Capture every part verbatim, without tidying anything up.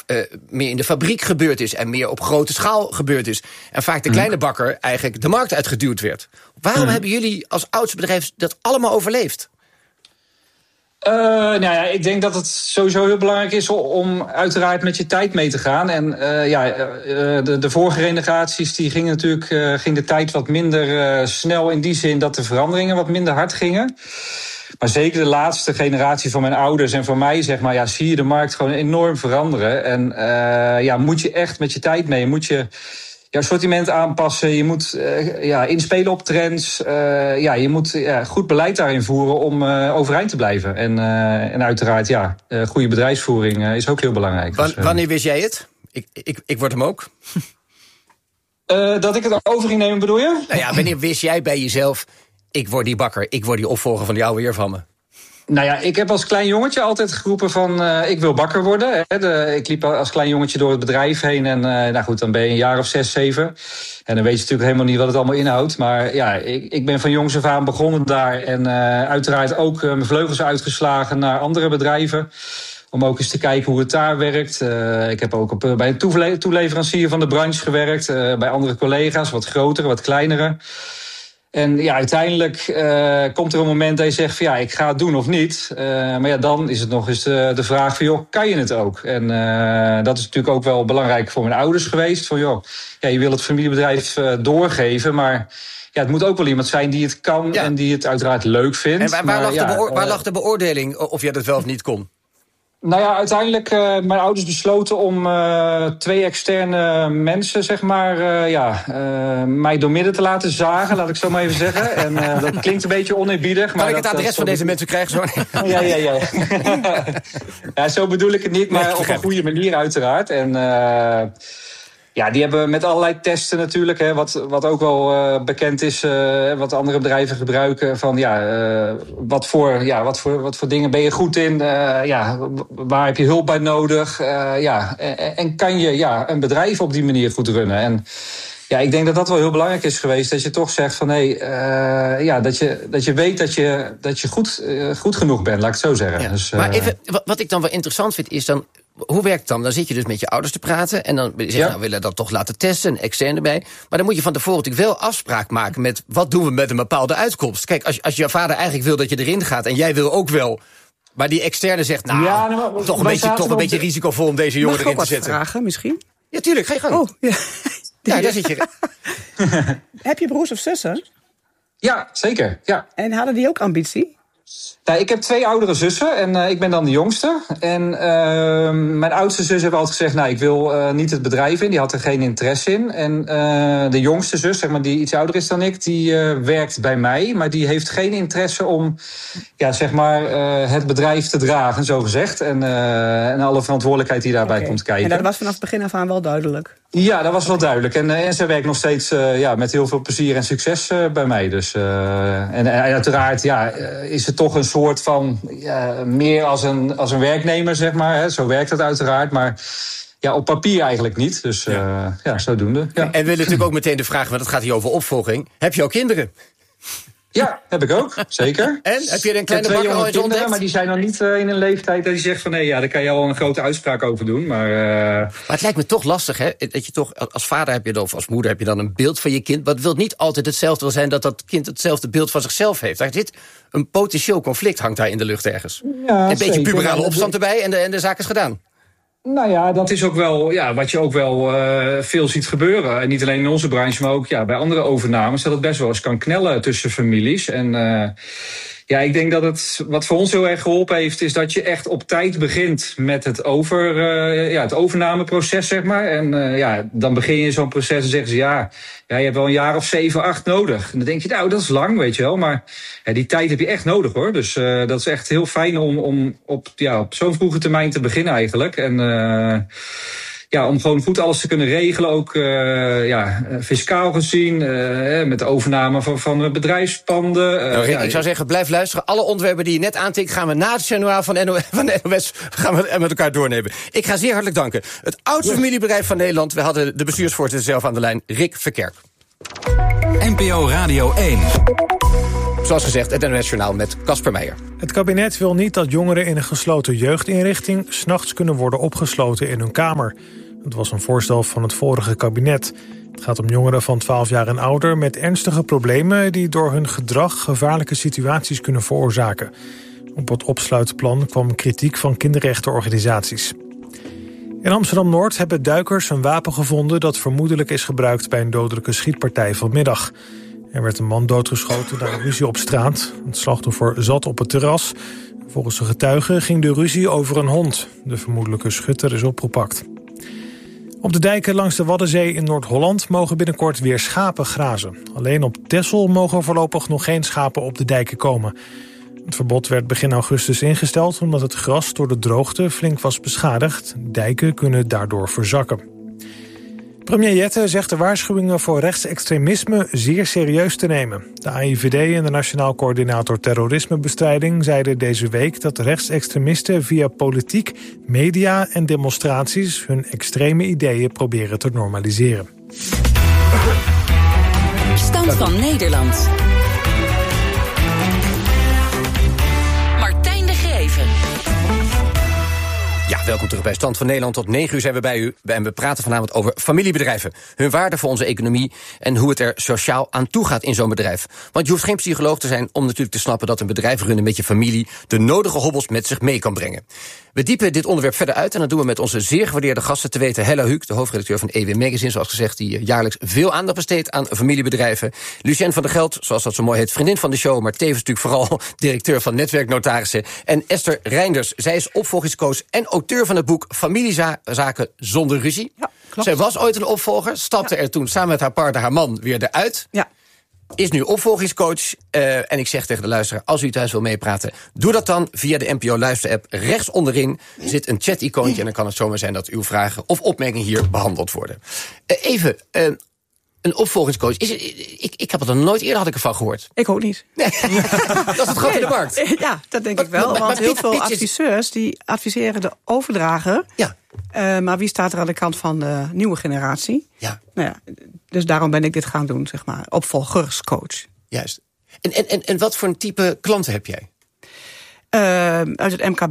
uh, meer in de fabriek gebeurd is en meer op grote schaal gebeurd is. En vaak de kleine bakker eigenlijk de markt uitgeduwd werd. Waarom mm. hebben jullie als oudste bedrijf dat allemaal overleefd? Uh, nou ja, ik denk dat het sowieso heel belangrijk is om uiteraard met je tijd mee te gaan. En uh, ja, uh, de, de vorige generaties die gingen natuurlijk uh, ging de tijd wat minder uh, snel in die zin dat de veranderingen wat minder hard gingen. Maar zeker de laatste generatie van mijn ouders en van mij, zeg maar, ja, zie je de markt gewoon enorm veranderen. En uh, ja, moet je echt met je tijd mee, moet je jouw sortiment aanpassen, je moet uh, ja, inspelen op trends. Uh, ja, je moet ja, goed beleid daarin voeren om uh, overeind te blijven. En, uh, en uiteraard, ja, uh, goede bedrijfsvoering uh, is ook heel belangrijk. W- dus, uh, wanneer wist jij het? Ik, ik, ik word hem ook. Uh, dat ik het over ging nemen, bedoel je? Nou ja, wanneer wist jij bij jezelf, ik word die bakker, ik word die opvolger van die oude heer van me? Nou ja, ik heb als klein jongetje altijd geroepen van uh, ik wil bakker worden. Hè. De, ik liep als klein jongetje door het bedrijf heen en uh, nou goed, dan ben je een jaar of zes, zeven. En dan weet je natuurlijk helemaal niet wat het allemaal inhoudt. Maar ja, ik, ik ben van jongs af aan begonnen daar en uh, uiteraard ook uh, mijn vleugels uitgeslagen naar andere bedrijven. Om ook eens te kijken hoe het daar werkt. Uh, ik heb ook op, uh, bij een toele- toeleverancier van de branche gewerkt. Uh, bij andere collega's, wat grotere, wat kleinere. En ja, uiteindelijk uh, komt er een moment dat je zegt van ja, ik ga het doen of niet. Uh, maar ja, dan is het nog eens de, de vraag van joh, kan je het ook? En uh, dat is natuurlijk ook wel belangrijk voor mijn ouders geweest. Van joh, ja, je wil het familiebedrijf uh, doorgeven, maar ja, het moet ook wel iemand zijn die het kan ja. en die het uiteraard leuk vindt. En waar, waar, maar, lag, ja, de beoor- waar uh, lag de beoordeling of jij dat wel of niet kon? Nou ja, uiteindelijk uh, mijn ouders besloten om uh, twee externe mensen, zeg maar, uh, ja, uh, mij doormidden te laten zagen, laat ik zo maar even zeggen. En uh, dat klinkt een beetje oneerbiedig. Kan maar ik dat, het adres dat, van dat, deze mensen krijgen? Zo? Ja, ja, ja. Ja, zo bedoel ik het niet, maar nee, op een goede manier uiteraard. En uh, ja, die hebben met allerlei testen natuurlijk, hè, wat, wat ook wel uh, bekend is, uh, wat andere bedrijven gebruiken. Van ja, uh, wat, voor, ja wat, voor, wat voor dingen ben je goed in? Uh, ja, waar heb je hulp bij nodig? Uh, ja, en, en kan je ja, een bedrijf op die manier goed runnen? En ja, ik denk dat dat wel heel belangrijk is geweest. Dat je toch zegt van hé, hey, uh, ja, dat je, dat je weet dat je, dat je goed, uh, goed genoeg bent, laat ik het zo zeggen. Ja. Dus, uh, maar even, wat ik dan wel interessant vind is dan, hoe werkt het dan? Dan zit je dus met je ouders te praten en dan zeg je, ja. nou, willen dat toch laten testen, een externe bij. Maar dan moet je van tevoren natuurlijk wel afspraak maken met wat doen we met een bepaalde uitkomst. Kijk, als, als je vader eigenlijk wil dat je erin gaat en jij wil ook wel, maar die externe zegt, nou, ja, nou toch een beetje, toch een beetje de... risicovol om deze jongen erin te zetten. Mag ik ook wat vragen misschien? Ja, tuurlijk, ga je gang. Oh, ja. Ja, daar zit je. Heb je broers of zussen? Ja, zeker. Ja. En hadden die ook ambitie? Nou, ik heb twee oudere zussen en uh, ik ben dan de jongste. En uh, mijn oudste zus heeft altijd gezegd, nou, ik wil uh, niet het bedrijf in. Die had er geen interesse in. En uh, de jongste zus, zeg maar, die iets ouder is dan ik, die uh, werkt bij mij. Maar die heeft geen interesse om, ja, zeg maar, uh, het bedrijf te dragen, zo gezegd. En, uh, en alle verantwoordelijkheid die daarbij okay. komt kijken. En dat was vanaf het begin af aan wel duidelijk? Ja, dat was wel duidelijk. En, uh, en zij werkt nog steeds uh, ja, met heel veel plezier en succes uh, bij mij. Dus, uh, en, en uiteraard ja, uh, is het toch een soort van ja, meer als een, als een werknemer, zeg maar. Hè. Zo werkt het uiteraard, maar ja, op papier eigenlijk niet. Dus uh, ja. ja, zodoende. Ja. En we willen natuurlijk ook meteen de vraag, want het gaat hier over opvolging. Heb je ook kinderen? Ja, heb ik ook, zeker. En? Heb je er een kleine bakker al eens ontdekt? Maar die zijn nog niet uh, in een leeftijd dat je zegt van nee, ja, daar kan je al een grote uitspraak over doen. Maar, uh... maar het lijkt me toch lastig, hè? Dat je toch, als vader heb je of als moeder heb je dan een beeld van je kind. Maar het wil niet altijd hetzelfde wil zijn dat dat kind hetzelfde beeld van zichzelf heeft. Daar zit een potentieel conflict, hangt daar in de lucht ergens. Ja, een beetje zeker. Puberale opstand erbij en de, en de zaak is gedaan. Nou ja, dat is ook wel ja, wat je ook wel uh, veel ziet gebeuren. En niet alleen in onze branche, maar ook ja, bij andere overnames. Dat het best wel eens kan knellen tussen families. En uh, ja, ik denk dat het wat voor ons heel erg geholpen heeft, is dat je echt op tijd begint met het, over, uh, ja, het overnameproces, zeg maar. En uh, ja, dan begin je zo'n proces en zeggen ze ja, ja, je hebt wel een jaar of zeven, acht nodig. En dan denk je, nou, dat is lang, weet je wel. Maar ja, die tijd heb je echt nodig, hoor. Dus uh, dat is echt heel fijn om, om op, ja, op zo'n vroege termijn te beginnen eigenlijk. En uh, ja, om gewoon goed alles te kunnen regelen, ook uh, ja, fiscaal gezien, uh, met de overname van, van bedrijfspanden. Uh, nou, Rick, ja, ik zou zeggen, blijf luisteren. Alle onderwerpen die je net aantikt, gaan we na het journaal van, N O S, van de N O S gaan we met elkaar doornemen. Ik ga zeer hartelijk danken. Het oudste yes. familiebedrijf van Nederland. We hadden de bestuursvoorzitter zelf aan de lijn, Rick Verkerk. N P O Radio één. Zoals gezegd, het N O S-journaal met Casper Meijer. Het kabinet wil niet dat jongeren in een gesloten jeugdinrichting 's nachts kunnen worden opgesloten in hun kamer. Het was een voorstel van het vorige kabinet. Het gaat om jongeren van twaalf jaar en ouder met ernstige problemen die door hun gedrag gevaarlijke situaties kunnen veroorzaken. Op het opsluitplan kwam kritiek van kinderrechtenorganisaties. In Amsterdam-Noord hebben duikers een wapen gevonden dat vermoedelijk is gebruikt bij een dodelijke schietpartij vanmiddag. Er werd een man doodgeschoten na een ruzie op straat. Het slachtoffer zat op het terras. Volgens de getuigen ging de ruzie over een hond. De vermoedelijke schutter is opgepakt. Op de dijken langs de Waddenzee in Noord-Holland mogen binnenkort weer schapen grazen. Alleen op Texel mogen voorlopig nog geen schapen op de dijken komen. Het verbod werd begin augustus ingesteld omdat het gras door de droogte flink was beschadigd. Dijken kunnen daardoor verzakken. Premier Jette zegt de waarschuwingen voor rechtsextremisme zeer serieus te nemen. De A I V D en de Nationaal Coördinator Terrorismebestrijding zeiden deze week dat rechtsextremisten via politiek, media en demonstraties hun extreme ideeën proberen te normaliseren. Stand van Nederland. Martijn de Geven. Ja, welkom terug bij Stand van Nederland. Tot negen uur zijn we bij u en we praten vanavond over familiebedrijven. Hun waarde voor onze economie en hoe het er sociaal aan toe gaat in zo'n bedrijf. Want je hoeft geen psycholoog te zijn om natuurlijk te snappen dat een bedrijf runnen met je familie de nodige hobbels met zich mee kan brengen. We diepen dit onderwerp verder uit en dat doen we met onze zeer gewaardeerde gasten, te weten Hella Huuk, de hoofdredacteur van E W Magazine, zoals gezegd, die jaarlijks veel aandacht besteedt aan familiebedrijven. Lucien van der Geld, zoals dat zo mooi heet, vriendin van de show, maar tevens natuurlijk vooral directeur van Netwerknotarissen. En Esther Reinders, zij is opvolgingscoach en auteur van het boek Familiezaken zonder ruzie. Ja, klopt. Zij was ooit een opvolger, stapte ja. er toen samen met haar partner, haar man, weer eruit. Ja. Is nu opvolgingscoach. Uh, en ik zeg tegen de luisteraar, als u thuis wil meepraten, doe dat dan via de N P O Luisterapp. Rechts onderin zit een chat-icoontje en dan kan het zomaar zijn dat uw vragen of opmerkingen hier behandeld worden. Uh, even, uh, een opvolgingscoach. Is het, ik, ik heb het er nooit eerder had ik ervan gehoord. Ik ook niet. Nee. Dat is het gat in de markt. Ja, dat denk ik wel. Maar, maar, want maar, heel pitch, veel pitch is... adviseurs die adviseren de overdrager. Ja. Uh, maar wie staat er aan de kant van de nieuwe generatie? Ja. Nou ja, dus daarom ben ik dit gaan doen, zeg maar. Opvolgerscoach. Juist. En, en, en, en wat voor een type klanten heb jij? Uh, uit het M K B.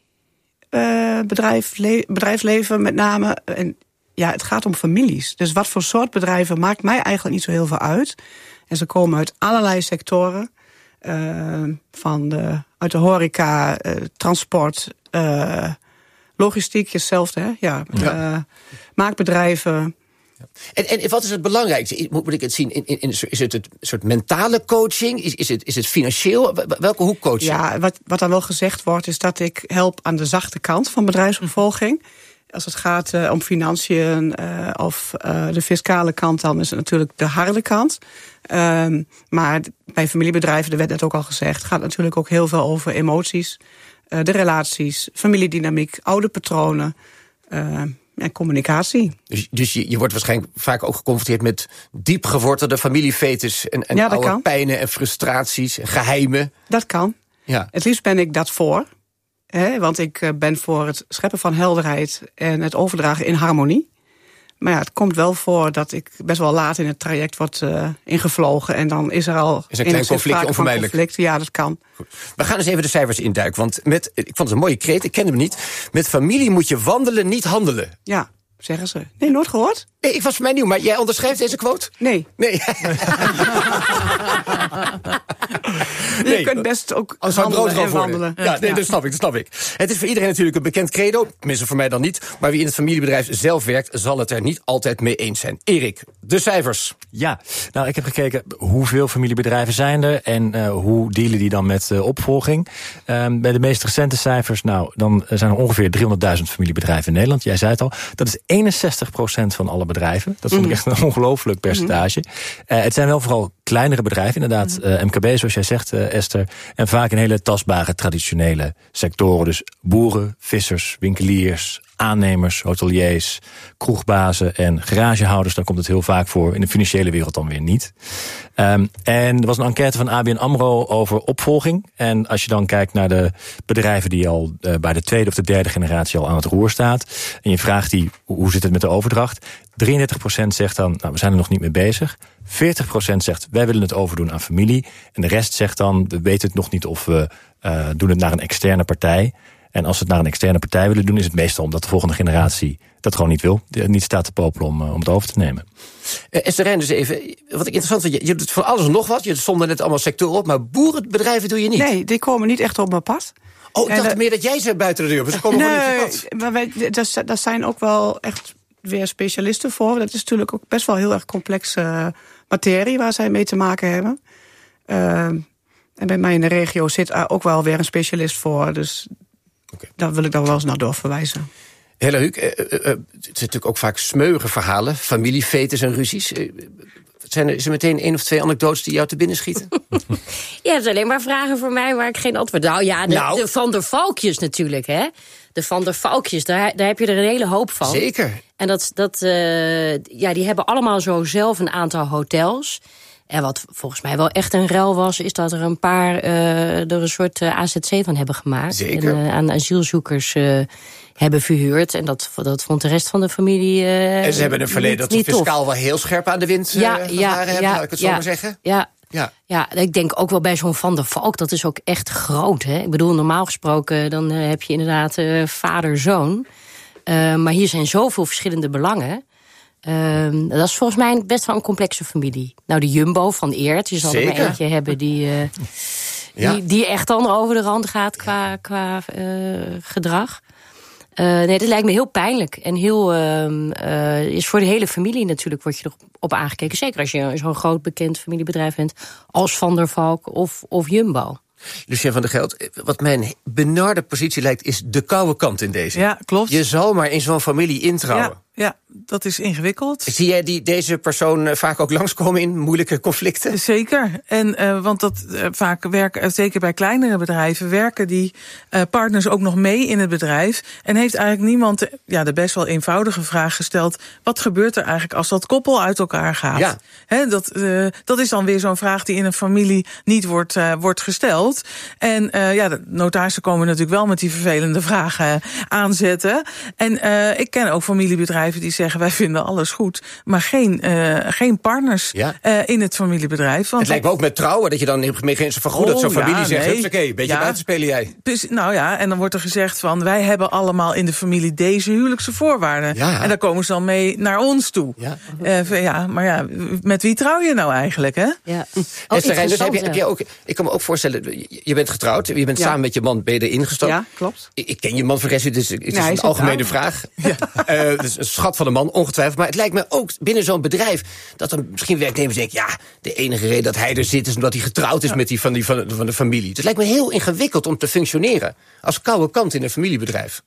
Uh, bedrijf, le- bedrijfsleven met name. En ja, het gaat om families. Dus wat voor soort bedrijven maakt mij eigenlijk niet zo heel veel uit. En ze komen uit allerlei sectoren. Uh, van de, uit de horeca, uh, transport, uh, logistiek, hetzelfde, hè? Ja, ja. Uh, maakbedrijven. En, en wat is het belangrijkste? Moet, moet ik het zien? In, in, in, is het een soort mentale coaching? Is, is, het, is het financieel? Welke hoek coach je? Ja, wat, wat dan wel gezegd wordt, is dat ik help aan de zachte kant van bedrijfsopvolging. Als het gaat uh, om financiën uh, of uh, de fiscale kant, dan is het natuurlijk de harde kant. Um, maar bij familiebedrijven, er werd net ook al gezegd, gaat natuurlijk ook heel veel over emoties, uh, de relaties, familiedynamiek, oude patronen uh, en communicatie. Dus, dus je, je wordt waarschijnlijk vaak ook geconfronteerd met diep gewortelde familiefetes en, en ja, oude kan. pijnen en frustraties en geheimen. Dat kan. Ja. Het liefst ben ik dat voor. Hè, want ik ben voor het scheppen van helderheid en het overdragen in harmonie. Maar ja, het komt wel voor dat ik best wel laat in het traject word uh, ingevlogen. En dan is er al is een klein conflictje onvermijdelijk. Conflict. Ja, dat kan. Goed. We gaan eens even de cijfers induiken. Want met, ik vond het een mooie kreet, ik kende hem niet. Met familie moet je wandelen, niet handelen. Ja, zeggen ze. Nee, nooit gehoord? Nee, ik was voor mij nieuw, maar jij onderschrijft deze quote? Nee. Nee. Je nee, kunt best ook als handelen en wandelen. Ja, nee, ja, dat snap ik, dat snap ik. Het is voor iedereen natuurlijk een bekend credo, tenminste voor mij dan niet. Maar wie in het familiebedrijf zelf werkt, zal het er niet altijd mee eens zijn. Erik, de cijfers. Ja, nou, ik heb gekeken hoeveel familiebedrijven zijn er en uh, hoe dealen die dan met uh, opvolging. Um, bij de meest recente cijfers, nou, dan zijn er ongeveer driehonderdduizend familiebedrijven in Nederland. Jij zei het al, dat is eenenzestig procent van alle bedrijven. Dat vond ik echt een ongelooflijk percentage. Uh, het zijn wel vooral kleinere bedrijven, inderdaad, uh, M K B, zoals jij zegt, uh, Esther. En vaak in hele tastbare, traditionele sectoren. Dus boeren, vissers, winkeliers, aannemers, hoteliers, kroegbazen en garagehouders. Daar komt het heel vaak voor. In de financiële wereld dan weer niet. Um, en er was een enquête van A B N AMRO over opvolging. En als je dan kijkt naar de bedrijven die al uh, bij de tweede of de derde generatie al aan het roer staat. En je vraagt die, hoe zit het met de overdracht? drieëndertig procent zegt dan, nou, we zijn er nog niet mee bezig. veertig procent zegt, wij willen het overdoen aan familie. En de rest zegt dan, we weten het nog niet of we uh, doen het naar een externe partij. En als we het naar een externe partij willen doen, is het meestal omdat de volgende generatie dat gewoon niet wil. Niet staat te popelen om, om het over te nemen. Uh, Esther Rijn, dus even, wat ik interessant vind, je, je doet van alles en nog wat. Je stond net allemaal sectoren op, maar boerenbedrijven doe je niet. Nee, die komen niet echt op mijn pad. Oh, ik dacht en, meer dat jij ze buiten de deur, maar ze komen nee, gewoon niet op je pad. Maar wij, dat, dat zijn ook wel echt weer specialisten voor. Dat is natuurlijk ook best wel heel erg complexe materie waar zij mee te maken hebben. Uh, en bij mij in de regio zit ook wel weer een specialist voor. Dus okay. Daar wil ik dan wel eens naar doorverwijzen. Hella Huuk, uh, uh, uh, het zijn natuurlijk ook vaak smeuïge verhalen. Familiefetes en ruzies. Uh, zijn er, is er meteen één of twee anekdotes die jou te binnen schieten? Je hebt alleen maar vragen voor mij waar ik geen antwoord... Nou ja, de, nou. de Van der Valkjes natuurlijk, hè. De Van der Valkjes, daar, daar heb je er een hele hoop van. Zeker. En dat, dat, uh, ja, die hebben allemaal zo zelf een aantal hotels. En wat volgens mij wel echt een rel was, is dat er een paar uh, er een soort uh, A Z C van hebben gemaakt. Zeker. En uh, aan asielzoekers uh, hebben verhuurd. En dat, dat vond de rest van de familie uh, En ze hebben een verleden dat ze fiscaal wel heel scherp aan de wind uh, ja, gevaren ja, hebben, ja, laat ik het ja, zo maar zeggen. Ja. Ja. Ja, ik denk ook wel bij zo'n Van der Valk, dat is ook echt groot. Hè? Ik bedoel, normaal gesproken dan uh, heb je inderdaad uh, vader-zoon. Uh, maar hier zijn zoveel verschillende belangen. Uh, dat is volgens mij best wel een complexe familie. Nou, de Jumbo van Eert, je zal Zeker. er maar eentje hebben die, uh, ja. die, die echt dan over de rand gaat qua, qua uh, gedrag. Uh, nee, dat lijkt me heel pijnlijk. En heel uh, uh, is voor de hele familie natuurlijk wordt je erop op aangekeken. Zeker als je zo'n groot bekend familiebedrijf bent als Van der Valk of, of Jumbo. Lucien van der Geld, wat mijn benarde positie lijkt, is de koude kant in deze. Ja, klopt. Je zal maar in zo'n familie introuwen. Ja, ja, dat is ingewikkeld. Zie jij die, deze persoon vaak ook langskomen in moeilijke conflicten? Zeker. En uh, want dat uh, vaak werken, uh, zeker bij kleinere bedrijven, werken die uh, partners ook nog mee in het bedrijf. En heeft eigenlijk niemand de, ja, de best wel eenvoudige vraag gesteld: wat gebeurt er eigenlijk als dat koppel uit elkaar gaat? Ja. He, dat, uh, dat is dan weer zo'n vraag die in een familie niet wordt, uh, wordt gesteld. En uh, ja, de notarissen komen natuurlijk wel met die vervelende vragen aanzetten. En uh, ik ken ook familiebedrijven die zeggen: wij vinden alles goed, maar geen, uh, geen partners ja. uh, in het familiebedrijf. Want het lijkt me ook met trouwen dat je dan mee vergoed dat oh, zo'n familie ja, zegt: nee. oké, een beetje ja. buitenspelen jij. Nou ja, en dan wordt er gezegd van: wij hebben allemaal in de familie deze huwelijkse voorwaarden. Ja. En daar komen ze dan mee naar ons toe. Ja. Uh, ja, maar ja, met wie trouw je nou eigenlijk, hè? Ja. Oh, Esther Rijn, dus heb je, heb je ook, ik kan me ook voorstellen, je bent getrouwd, je bent ja. samen met je man ben je erin gestapt. Ja, klopt. Ik, ik ken je man voor rest, het is, het is ja, een algemene vraag. Ja. Uh, dus een schat van een man, ongetwijfeld. Maar het lijkt me ook binnen zo'n bedrijf dat er misschien werknemers denken: ja, de enige reden dat hij er zit is omdat hij getrouwd is ja. met die van, die van, van de familie. Dus het lijkt me heel ingewikkeld om te functioneren als koude kant in een familiebedrijf.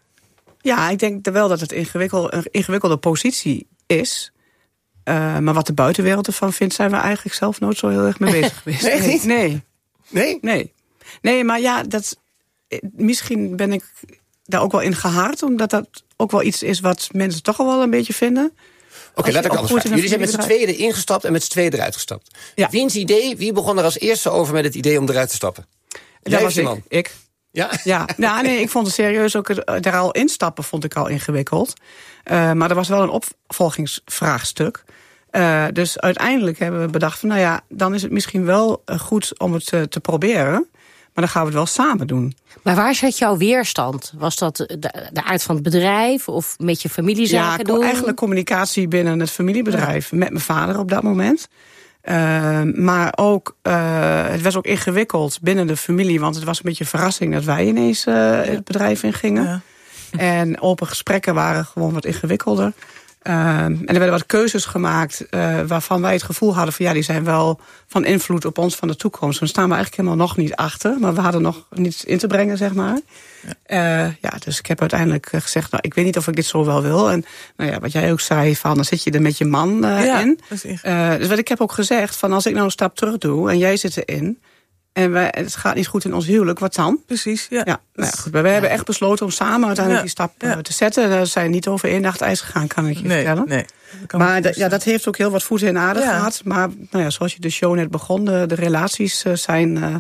Ja, ik denk wel dat het ingewikkeld, een ingewikkelde positie is. Uh, maar wat de buitenwereld ervan vindt, zijn we eigenlijk zelf nooit zo heel erg mee bezig geweest. Nee, niet? Nee. Nee? Nee. Nee, maar ja, dat, misschien ben ik daar ook wel in gehaard, omdat dat ook wel iets is wat mensen toch al wel een beetje vinden. Oké, okay, laat ik anders vragen. Jullie zijn met z'n tweeën erin gestapt en met z'n tweeën eruit gestapt. Ja. Wiens idee, wie begon er als eerste over met het idee om eruit te stappen? Dat was ik. Man. ik. Ja? Ja, nou, nee, ik vond het serieus ook er al instappen vond ik al ingewikkeld. Uh, maar er was wel een opvolgingsvraagstuk. Uh, dus uiteindelijk hebben we bedacht van, nou ja, dan is het misschien wel goed om het uh, te proberen. Maar dan gaan we het wel samen doen. Maar waar zat jouw weerstand? Was dat de, de aard van het bedrijf of met je familiezaken ja, doen? Ja, eigenlijk communicatie binnen het familiebedrijf. Ja. Met mijn vader op dat moment. Uh, maar ook, uh, het was ook ingewikkeld binnen de familie. Want het was een beetje een verrassing dat wij ineens uh, ja. het bedrijf ingingen. Ja. En open gesprekken waren gewoon wat ingewikkelder. Uh, en er werden wat keuzes gemaakt uh, waarvan wij het gevoel hadden van ja, die zijn wel van invloed op ons van de toekomst. We staan we eigenlijk helemaal nog niet achter, maar we hadden nog niets in te brengen, zeg maar. Ja. Uh, ja, dus ik heb uiteindelijk gezegd, nou, ik weet niet of ik dit zo wel wil. En nou ja, wat jij ook zei, van dan zit je er met je man uh, ja, in. Uh, dus wat ik heb ook gezegd, van als ik nou een stap terug doe en jij zit erin, En wij, het gaat niet goed in ons huwelijk, wat dan? Precies, ja. ja nou goed, wij hebben echt besloten om samen uiteindelijk ja. die stap ja. te zetten. Daar zijn niet over één nacht ijs gegaan, kan ik je nee, vertellen. Nee, dat maar d- ja, dat heeft ook heel wat voeten in aarde ja. gehad. Maar nou ja, zoals je de show net begon, de, de relaties uh, zijn uh,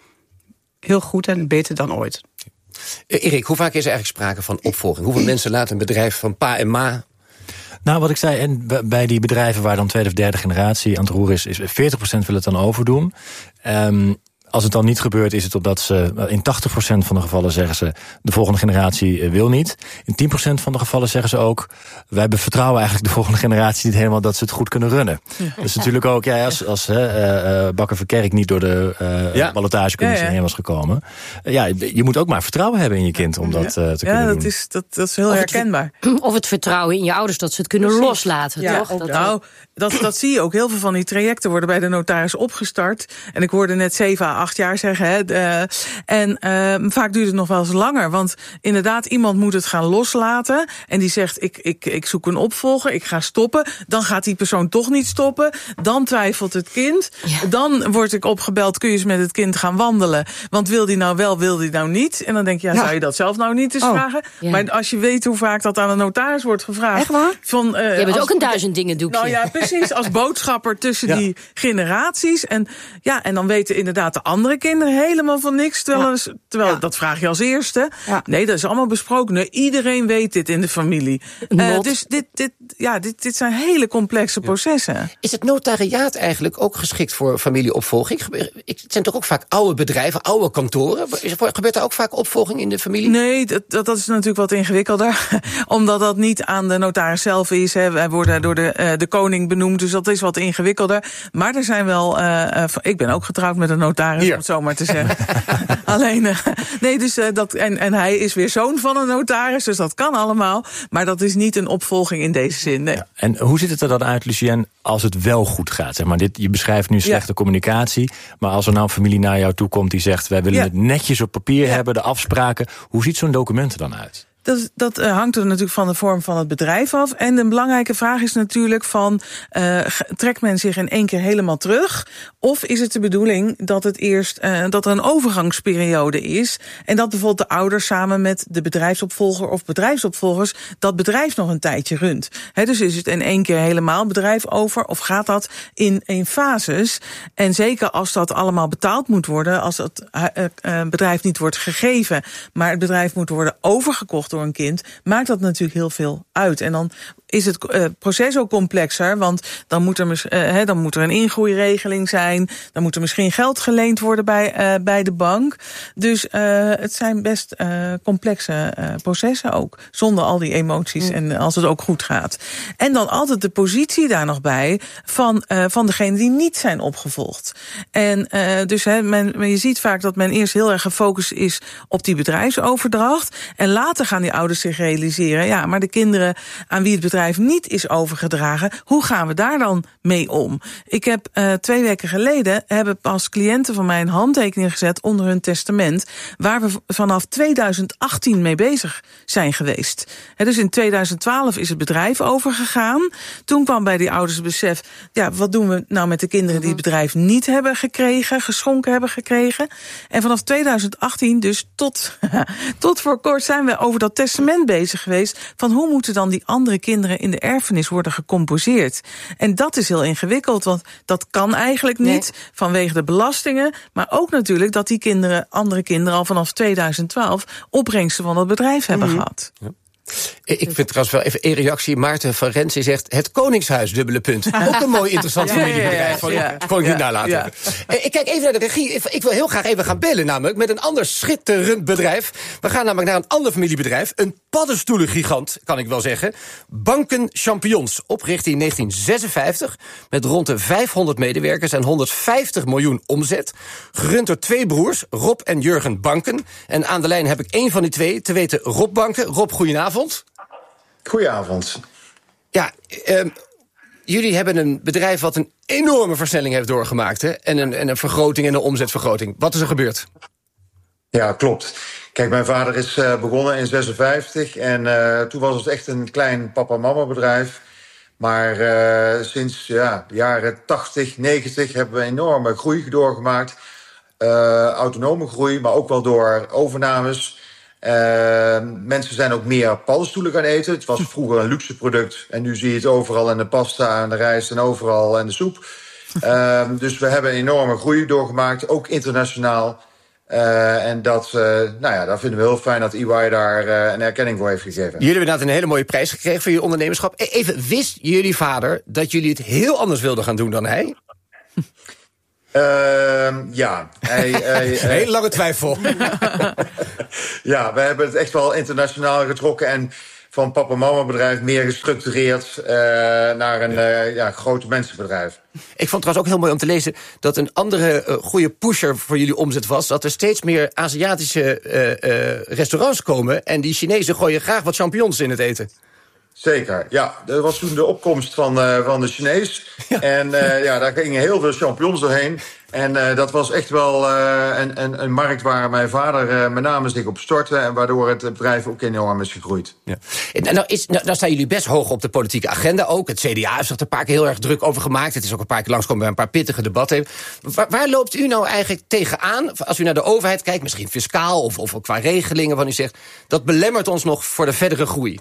heel goed en beter dan ooit. Uh, Erik, hoe vaak is er eigenlijk sprake van opvolging? Hoeveel mensen laten een bedrijf van pa en ma... Nou, wat ik zei, en bij die bedrijven waar dan tweede of derde generatie aan het roer is, is veertig procent wil het dan overdoen. Um, Als het dan niet gebeurt, is het omdat ze in tachtig procent van de gevallen zeggen ze de volgende generatie wil niet. In tien procent van de gevallen zeggen ze ook, wij vertrouwen eigenlijk de volgende generatie niet helemaal dat ze het goed kunnen runnen. Ja. Dus natuurlijk ook, ja, als, als uh, uh, Bakker Verkerk niet door de uh, ja. ballotagecommissie ja, ja. heen was gekomen. Uh, ja, je moet ook maar vertrouwen hebben in je kind om dat uh, te ja, kunnen dat doen. Is, dat, dat is heel of herkenbaar. Het, of het vertrouwen in je ouders dat ze het kunnen Precies. loslaten, ja, toch? Dat nou, dat, dat zie je ook. Heel veel van die trajecten worden bij de notaris opgestart. En ik hoorde net zeven à acht jaar zeggen, hè. Uh, en uh, vaak duurt het nog wel eens langer. Want inderdaad, iemand moet het gaan loslaten. En die zegt, ik, ik, ik zoek een opvolger, ik ga stoppen. Dan gaat die persoon toch niet stoppen. Dan twijfelt het kind. Ja. Dan word ik opgebeld, kun je eens met het kind gaan wandelen. Want wil die nou wel, wil die nou niet? En dan denk je, ja, ja. zou je dat zelf nou niet eens oh. vragen? Ja. Maar als je weet hoe vaak dat aan een notaris wordt gevraagd. Echt waar? Van, uh, je bent als, ook een duizend dingen doekje. Nou ja, precies. Als boodschapper tussen ja. die generaties. En, ja, en dan weten inderdaad de andere kinderen helemaal van niks. Terwijl, ja. terwijl ja. dat vraag je als eerste. Ja. Nee, dat is allemaal besproken. Nee, iedereen weet dit in de familie. Uh, dus dit, dit, ja, dit, dit zijn hele complexe processen. Ja. Is het notariaat eigenlijk ook geschikt voor familieopvolging? Het zijn toch ook vaak oude bedrijven, oude kantoren? Gebeurt er ook vaak opvolging in de familie? Nee, dat, dat is natuurlijk wat ingewikkelder. Omdat dat niet aan de notaris zelf is. Hè. Wij worden door de, uh, de koning benoemd, dus dat is wat ingewikkelder. Maar er zijn wel... Uh, uh, ik ben ook getrouwd met een notaris, Hier. om het zo maar te zeggen. Alleen, uh, nee, dus uh, dat... En, en hij is weer zoon van een notaris, dus dat kan allemaal. Maar dat is niet een opvolging in deze zin, nee. Ja, en hoe ziet het er dan uit, Lucien, als het wel goed gaat? Zeg maar, dit, je beschrijft nu slechte ja. communicatie, maar als er nou een familie naar jou toe komt die zegt, wij willen ja. het netjes op papier ja. hebben, de afspraken. Hoe ziet zo'n document er dan uit? Dat, dat uh, hangt er natuurlijk van de vorm van het bedrijf af. En de belangrijke vraag is natuurlijk van, uh, trekt men zich in één keer helemaal terug? Of is het de bedoeling dat het eerst, uh, dat er een overgangsperiode is, en dat bijvoorbeeld de ouders samen met de bedrijfsopvolger of bedrijfsopvolgers dat bedrijf nog een tijdje runt? He, dus is het in één keer helemaal bedrijf over, of gaat dat in, in fases? En zeker als dat allemaal betaald moet worden, als het uh, uh, bedrijf niet wordt gegeven, maar het bedrijf moet worden overgekocht door een kind, maakt dat natuurlijk heel veel uit. En dan is het uh, proces ook complexer, want dan moet er, uh, he, dan moet er een ingroeiregeling zijn, dan moet er misschien geld geleend worden bij, uh, bij de bank. Dus uh, het zijn best uh, complexe uh, processen ook, zonder al die emoties mm. en als het ook goed gaat. En dan altijd de positie daar nog bij van, uh, van degene die niet zijn opgevolgd. En uh, dus he, men, je ziet vaak dat men eerst heel erg gefocust is op die bedrijfsoverdracht en later gaan die ouders zich realiseren, ja, maar de kinderen aan wie het bedrijf niet is overgedragen, hoe gaan we daar dan mee om? Ik heb uh, twee weken geleden, hebben pas cliënten van mij een handtekening gezet onder hun testament, waar we vanaf tweeduizend achttien mee bezig zijn geweest. He, dus in tweeduizend twaalf is het bedrijf overgegaan. Toen kwam bij die ouders het besef, ja, wat doen we nou met de kinderen die het bedrijf niet hebben gekregen, geschonken hebben gekregen? En vanaf tweeduizend achttien, dus tot, tot voor kort, zijn we over dat testament bezig geweest, van hoe moeten dan die andere kinderen in de erfenis worden gecomposeerd. En dat is heel ingewikkeld, want dat kan eigenlijk niet, nee. vanwege de belastingen, maar ook natuurlijk dat die kinderen, andere kinderen al vanaf tweeduizend twaalf opbrengsten van het bedrijf hebben mm-hmm. gehad. Ja. Ik vind trouwens wel even een reactie. Maarten van Rensen zegt het Koningshuis, dubbele punt. Ook een mooi interessant familiebedrijf. Ja, ja, ja, ja. Kon ik niet nalaten. Ja. Ik kijk even naar de regie. Ik wil heel graag even gaan bellen namelijk met een ander schitterend bedrijf. We gaan namelijk naar een ander familiebedrijf. Een paddenstoelengigant, kan ik wel zeggen. Banken Champignons, opgericht in negentien zesenvijftig... met rond de vijfhonderd medewerkers en honderdvijftig miljoen omzet. Gerund door twee broers, Rob en Jurgen Banken. En aan de lijn heb ik één van die twee, te weten Rob Banken. Rob, goedenavond. Goedenavond. Ja, uh, jullie hebben een bedrijf wat een enorme versnelling heeft doorgemaakt, hè? En, een, en een vergroting en een omzetvergroting. Wat is er gebeurd? Ja, klopt. Kijk, mijn vader is uh, begonnen in zesenvijftig en uh, toen was het echt een klein papa-mama bedrijf. Maar uh, sinds ja, de jaren tachtig, negentig hebben we een enorme groei doorgemaakt. uh, autonome groei, maar ook wel door overnames. Uh, mensen zijn ook meer paddenstoelen gaan eten. Het was vroeger een luxe product en nu zie je het overal in de pasta en de rijst en overal en de soep. Uh, dus we hebben een enorme groei doorgemaakt, ook internationaal. Uh, en dat, uh, nou ja, dat vinden we heel fijn dat E Y daar uh, een erkenning voor heeft gegeven. Jullie hebben inderdaad een hele mooie prijs gekregen voor je ondernemerschap. Even, wist jullie vader dat jullie het heel anders wilden gaan doen dan hij? Uh, ja. Hij, hij, Hele lange twijfel. Ja, we hebben het echt wel internationaal getrokken en van papa-mama bedrijf meer gestructureerd uh, naar een uh, ja, grote mensenbedrijf. Ik vond trouwens ook heel mooi om te lezen dat een andere uh, goede pusher voor jullie omzet was dat er steeds meer Aziatische uh, uh, restaurants komen en die Chinezen gooien graag wat champignons in het eten. Zeker, ja. Dat was toen de opkomst van, uh, van de Chinees. Ja. En uh, ja, daar gingen heel veel champignons doorheen. En uh, dat was echt wel uh, een, een, een markt waar mijn vader uh, met name zich op stortte en waardoor het bedrijf ook enorm is gegroeid. Ja. Nou, nou, is, nou, nou staan jullie best hoog op de politieke agenda ook. Het C D A heeft zich er een paar keer heel erg druk over gemaakt. Het is ook een paar keer langskomen bij een paar pittige debatten. Waar, waar loopt u nou eigenlijk tegenaan? Als u naar de overheid kijkt, misschien fiscaal of, of qua regelingen, wat u zegt, dat belemmert ons nog voor de verdere groei.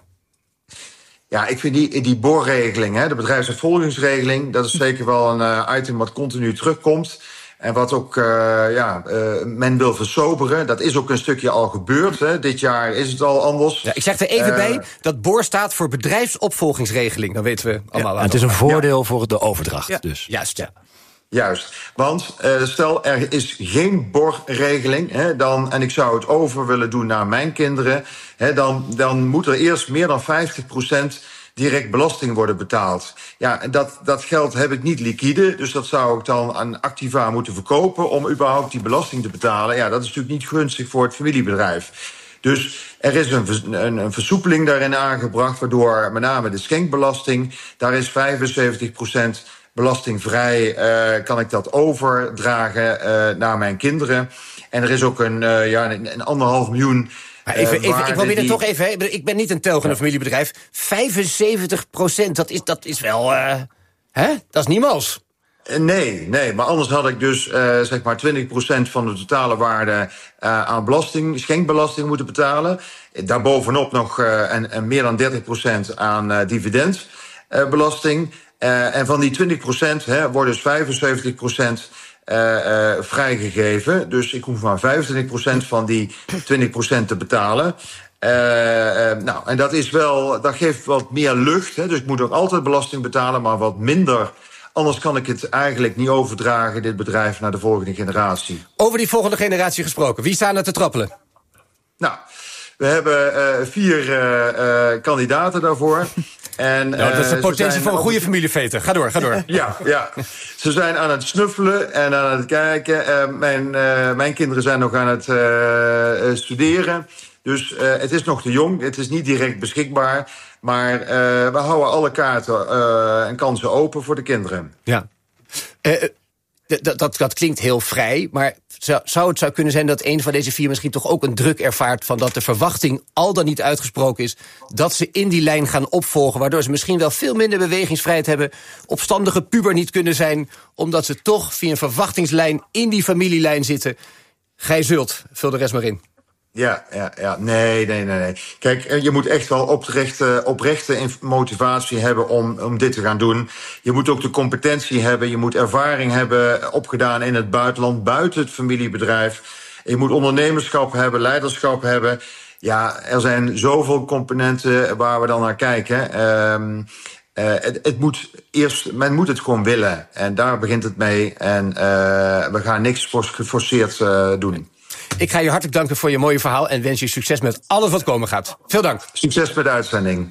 Ja, ik vind die, die boorregeling, hè, de bedrijfsopvolgingsregeling, dat is zeker wel een uh, item wat continu terugkomt. En wat ook uh, ja, uh, men wil versoberen. Dat is ook een stukje al gebeurd. Hè. Dit jaar is het al anders. Ja, ik zeg er even uh, bij, dat BOR staat voor bedrijfsopvolgingsregeling. Dan weten we allemaal ja, wat. Het is een voordeel ja. voor de overdracht. Ja. Dus. Juist, ja. Juist, want uh, stel er is geen borgregeling, hè, dan, en ik zou het over willen doen naar mijn kinderen, hè, dan, dan moet er eerst meer dan vijftig procent direct belasting worden betaald. Ja, en dat, dat geld heb ik niet liquide, dus dat zou ik dan aan Activa moeten verkopen om überhaupt die belasting te betalen. Ja, dat is natuurlijk niet gunstig voor het familiebedrijf. Dus er is een, een, een versoepeling daarin aangebracht, waardoor met name de schenkbelasting, daar is vijfenzeventig procent belastingvrij, uh, kan ik dat overdragen uh, naar mijn kinderen. En er is ook een, uh, ja, een, een anderhalf miljoen. Maar even, even, ik probeer die... het toch even. He. Ik ben niet een telgende ja. familiebedrijf. vijfenzeventig procent, dat is, dat is wel. Uh, hè? Dat is niemals. Nee, nee, maar anders had ik dus uh, zeg maar twintig procent van de totale waarde uh, aan belasting, schenkbelasting moeten betalen. Daarbovenop nog uh, en, en meer dan dertig procent aan uh, dividendbelasting. Uh, en van die twintig procent hè, wordt dus vijfenzeventig procent uh, uh, vrijgegeven. Dus ik hoef maar vijfentwintig procent van die twintig procent te betalen. Uh, uh, nou, en dat is wel, dat geeft wat meer lucht. Hè, dus ik moet ook altijd belasting betalen, maar wat minder. Anders kan ik het eigenlijk niet overdragen, dit bedrijf, naar de volgende generatie. Over die volgende generatie gesproken. Wie staan er te trappelen? Nou, we hebben uh, vier uh, uh, kandidaten daarvoor. En, nou, dat is de potentie voor een goede het... familiefeter. Ga door, ga door. Ja, ja, ze zijn aan het snuffelen en aan het kijken. Uh, mijn, uh, mijn kinderen zijn nog aan het uh, studeren. Dus uh, het is nog te jong, het is niet direct beschikbaar. Maar uh, we houden alle kaarten uh, en kansen open voor de kinderen. Ja. Uh, dat, dat, dat klinkt heel vrij, maar zou, zou het zou kunnen zijn dat een van deze vier misschien toch ook een druk ervaart van dat de verwachting al dan niet uitgesproken is dat ze in die lijn gaan opvolgen, waardoor ze misschien wel veel minder bewegingsvrijheid hebben, opstandige puber niet kunnen zijn, omdat ze toch via een verwachtingslijn in die familielijn zitten. Gij zult, vul de rest maar in. Ja, ja, ja. Nee, nee, nee, nee. Kijk, je moet echt wel oprechte, oprechte motivatie hebben om, om dit te gaan doen. Je moet ook de competentie hebben. Je moet ervaring hebben opgedaan in het buitenland, buiten het familiebedrijf. Je moet ondernemerschap hebben, leiderschap hebben. Ja, er zijn zoveel componenten waar we dan naar kijken. Um, uh, het, het moet eerst, men moet het gewoon willen. En daar begint het mee. En uh, we gaan niks geforceerd uh, doen. Ik ga je hartelijk danken voor je mooie verhaal en wens je succes met alles wat komen gaat. Veel dank. Succes met de uitzending.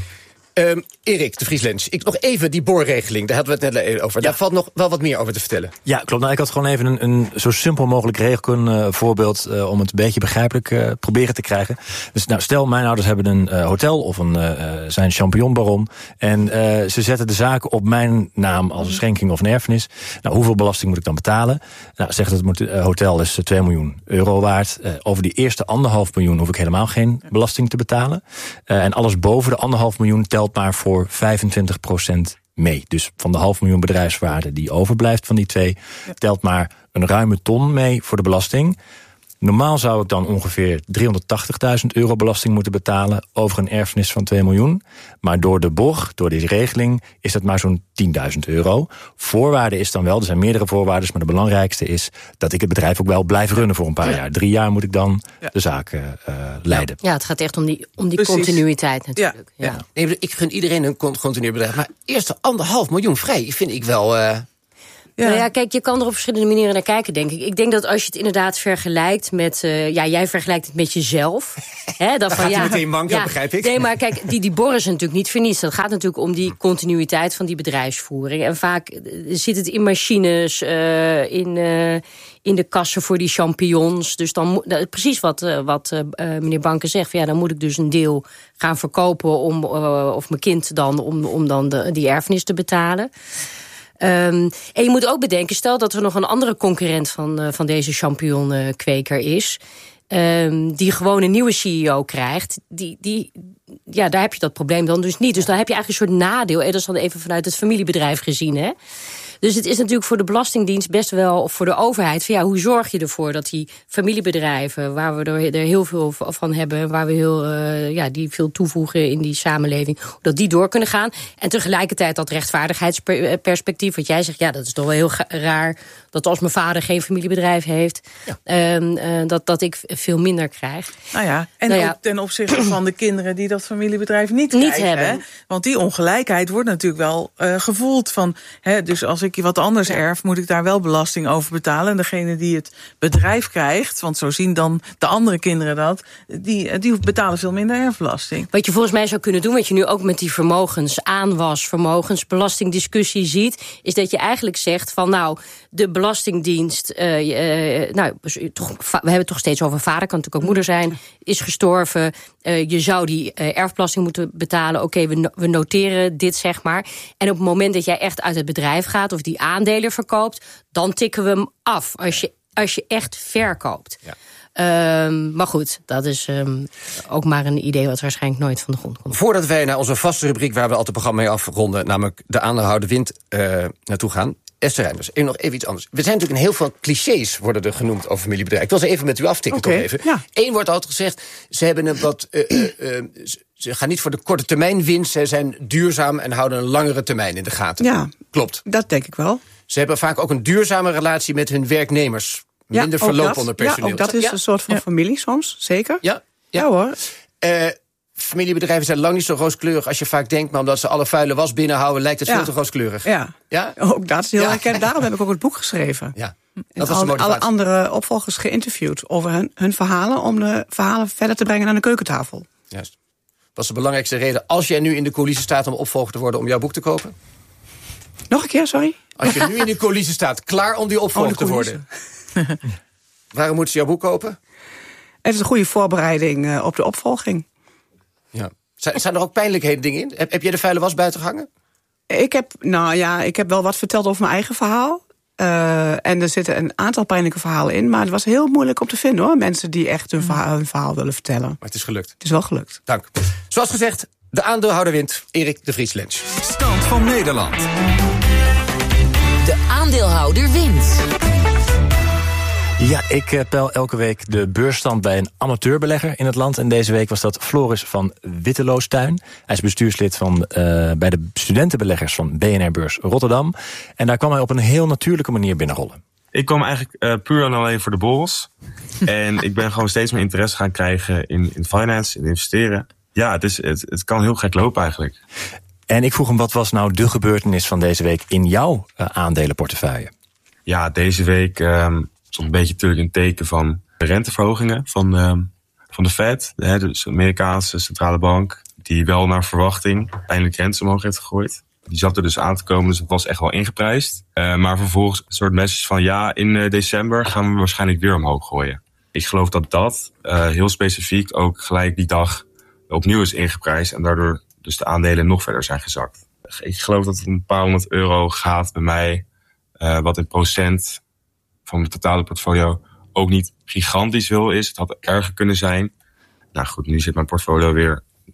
Um, Erik de Vries-Lens, ik nog even die boorregeling, daar hadden we het net over. Ja. Daar valt nog wel wat meer over te vertellen. Ja, klopt. Nou, ik had gewoon even een, een zo simpel mogelijk regelvoorbeeld uh, om het een beetje begrijpelijk uh, proberen te krijgen. Dus nou, stel, mijn ouders hebben een uh, hotel of een, uh, zijn champignonbaron en uh, ze zetten de zaak op mijn naam als een schenking of een erfenis. Nou, hoeveel belasting moet ik dan betalen? Nou, zeg dat het uh, hotel is twee miljoen euro waard. Uh, over die eerste anderhalf miljoen hoef ik helemaal geen belasting te betalen. Uh, en alles boven de anderhalf miljoen telt maar voor vijfentwintig procent mee. Dus van de half miljoen bedrijfswaarde die overblijft van die twee, ja. telt maar een ruime ton mee voor de belasting. Normaal zou ik dan ongeveer driehonderdtachtigduizend euro belasting moeten betalen over een erfenis van twee miljoen. Maar door de borg, door deze regeling, is dat maar zo'n tienduizend euro. Voorwaarde is dan wel, er zijn meerdere voorwaarden, maar de belangrijkste is dat ik het bedrijf ook wel blijf runnen voor een paar ja. jaar. Drie jaar moet ik dan ja. de zaak uh, leiden. Ja, het gaat echt om die, om die continuïteit natuurlijk. Ja. Ja. Ja. Nee, ik gun iedereen een continu bedrijf. Maar eerst anderhalf miljoen vrij vind ik wel... Uh... Ja. Nou ja, kijk, je kan er op verschillende manieren naar kijken, denk ik. Ik denk dat als je het inderdaad vergelijkt met... Uh, ja, jij vergelijkt het met jezelf. Hè, dat dan van, gaat ja, hij meteen mank, ja, begrijp ik. Nee, maar kijk, die, die borren is natuurlijk niet voor niets. Dat gaat natuurlijk om die continuïteit van die bedrijfsvoering. En vaak zit het in machines, uh, in, uh, in de kassen voor die champignons. Dus dan uh, precies wat, uh, wat uh, meneer Banke zegt. Van, ja, dan moet ik dus een deel gaan verkopen... om uh, of mijn kind dan, om, om dan de, die erfenis te betalen. Um, en je moet ook bedenken, stel dat er nog een andere concurrent van, uh, van deze champignonkweker is... Um, die gewoon een nieuwe C E O krijgt, die, die, ja, daar heb je dat probleem dan dus niet. Dus dan heb je eigenlijk een soort nadeel. En dat is dan even vanuit het familiebedrijf gezien, hè. Dus het is natuurlijk voor de Belastingdienst best wel, of voor de overheid... van ja, hoe zorg je ervoor dat die familiebedrijven... waar we er, er heel veel van hebben... waar we heel, uh, ja, die veel toevoegen in die samenleving... dat die door kunnen gaan. En tegelijkertijd dat rechtvaardigheidsperspectief... wat jij zegt, ja, dat is toch wel heel raar... dat als mijn vader geen familiebedrijf heeft... Ja. Um, uh, dat, dat ik veel minder krijg. Nou ja, en nou ja. ook ten opzichte van de kinderen... die dat familiebedrijf niet, niet krijgen. hebben. Hè? Want die ongelijkheid wordt natuurlijk wel uh, gevoeld van... Hè, dus als ik je wat anders ja. erf, moet ik daar wel belasting over betalen. En degene die het bedrijf krijgt, want zo zien dan de andere kinderen dat... die, die betalen veel minder erfbelasting. Wat je volgens mij zou kunnen doen, wat je nu ook met die vermogensaanwas... vermogensbelastingdiscussie ziet... is dat je eigenlijk zegt van nou, de Belastingdienst... Uh, uh, nou, toch, we hebben het toch steeds over vader, kan natuurlijk ook moeder zijn... is gestorven, uh, je zou die uh, erfbelasting moeten betalen. Oké, okay, we, we noteren dit, zeg maar. En op het moment dat jij echt uit het bedrijf gaat... of die aandelen verkoopt, dan tikken we hem af. Als je, als je echt verkoopt. Ja. Um, maar goed, dat is um, ook maar een idee... wat waarschijnlijk nooit van de grond komt. Voordat wij naar onze vaste rubriek... waar we altijd het programma mee afronden... namelijk de aandeelhouder wint, uh, naartoe gaan... Esther Reinders, nog even iets anders. We zijn natuurlijk in heel veel clichés worden er genoemd over familiebedrijven. Ik wil ze even met u aftikken, okay, toch even. Ja. Eén wordt altijd gezegd, ze hebben een wat... Uh, uh, uh, ze gaan niet voor de korte termijn winst, ze zijn duurzaam... en houden een langere termijn in de gaten. Ja, klopt. Dat denk ik wel. Ze hebben vaak ook een duurzame relatie met hun werknemers. Ja, minder verloop onder personeel. Ja, ook dat is ja. een soort van ja. familie soms, zeker. Ja, ja. ja hoor. Uh, Familiebedrijven zijn lang niet zo rooskleurig als je vaak denkt... maar omdat ze alle vuile was binnenhouden, lijkt het ja. veel te rooskleurig. Ja, ja? Ook dat is heel ja. herkenend. Daarom heb ik ook het boek geschreven. Ja. Dat was alle, alle andere opvolgers geïnterviewd over hun, hun verhalen... om de verhalen verder te brengen naar de keukentafel. Juist. Wat is de belangrijkste reden, als jij nu in de coalitie staat... om opvolger te worden, om jouw boek te kopen? Nog een keer, sorry? Als je nu in de coalitie staat, klaar om die opvolger oh, te worden... waarom moeten ze jouw boek kopen? Het is een goede voorbereiding uh, op de opvolging. Ja. Zijn, zijn er ook pijnlijkheden dingen in? Heb, heb jij de vuile was buiten gehangen? Ik heb, nou ja, ik heb wel wat verteld over mijn eigen verhaal. Uh, en er zitten een aantal pijnlijke verhalen in. Maar het was heel moeilijk om te vinden, hoor. Mensen die echt hun verhaal, hun verhaal willen vertellen. Maar het is gelukt. Het is wel gelukt. Dank. Zoals gezegd, de aandeelhouder wint. Erik de Vries Lens. Stand van Nederland. De aandeelhouder wint. Ja, ik peil elke week de beursstand bij een amateurbelegger in het land. En deze week was dat Floris van Witteloostuin. Hij is bestuurslid van, uh, bij de studentenbeleggers van B N R Beurs Rotterdam. En daar kwam hij op een heel natuurlijke manier binnenrollen. Ik kwam eigenlijk uh, puur en alleen voor de borrels. En ik ben gewoon steeds meer interesse gaan krijgen in, in finance, in investeren. Ja, het, is, het, het kan heel gek lopen eigenlijk. En ik vroeg hem, wat was nou de gebeurtenis van deze week in jouw uh, aandelenportefeuille? Ja, deze week... Um, stond een beetje natuurlijk een teken van de renteverhogingen van, uh, van de Fed. Hè, dus de Amerikaanse centrale bank, die wel naar verwachting eindelijk rente omhoog heeft gegooid. Die zat er dus aan te komen, dus het was echt wel ingeprijsd. Uh, maar vervolgens een soort message van ja, in uh, december gaan we waarschijnlijk weer omhoog gooien. Ik geloof dat dat uh, heel specifiek ook gelijk die dag opnieuw is ingeprijsd. En daardoor dus de aandelen nog verder zijn gezakt. Ik geloof dat het om een paar honderd euro gaat bij mij. Uh, wat in procent van mijn totale portfolio ook niet gigantisch veel is. Het had erger kunnen zijn. Nou goed, nu zit mijn portfolio weer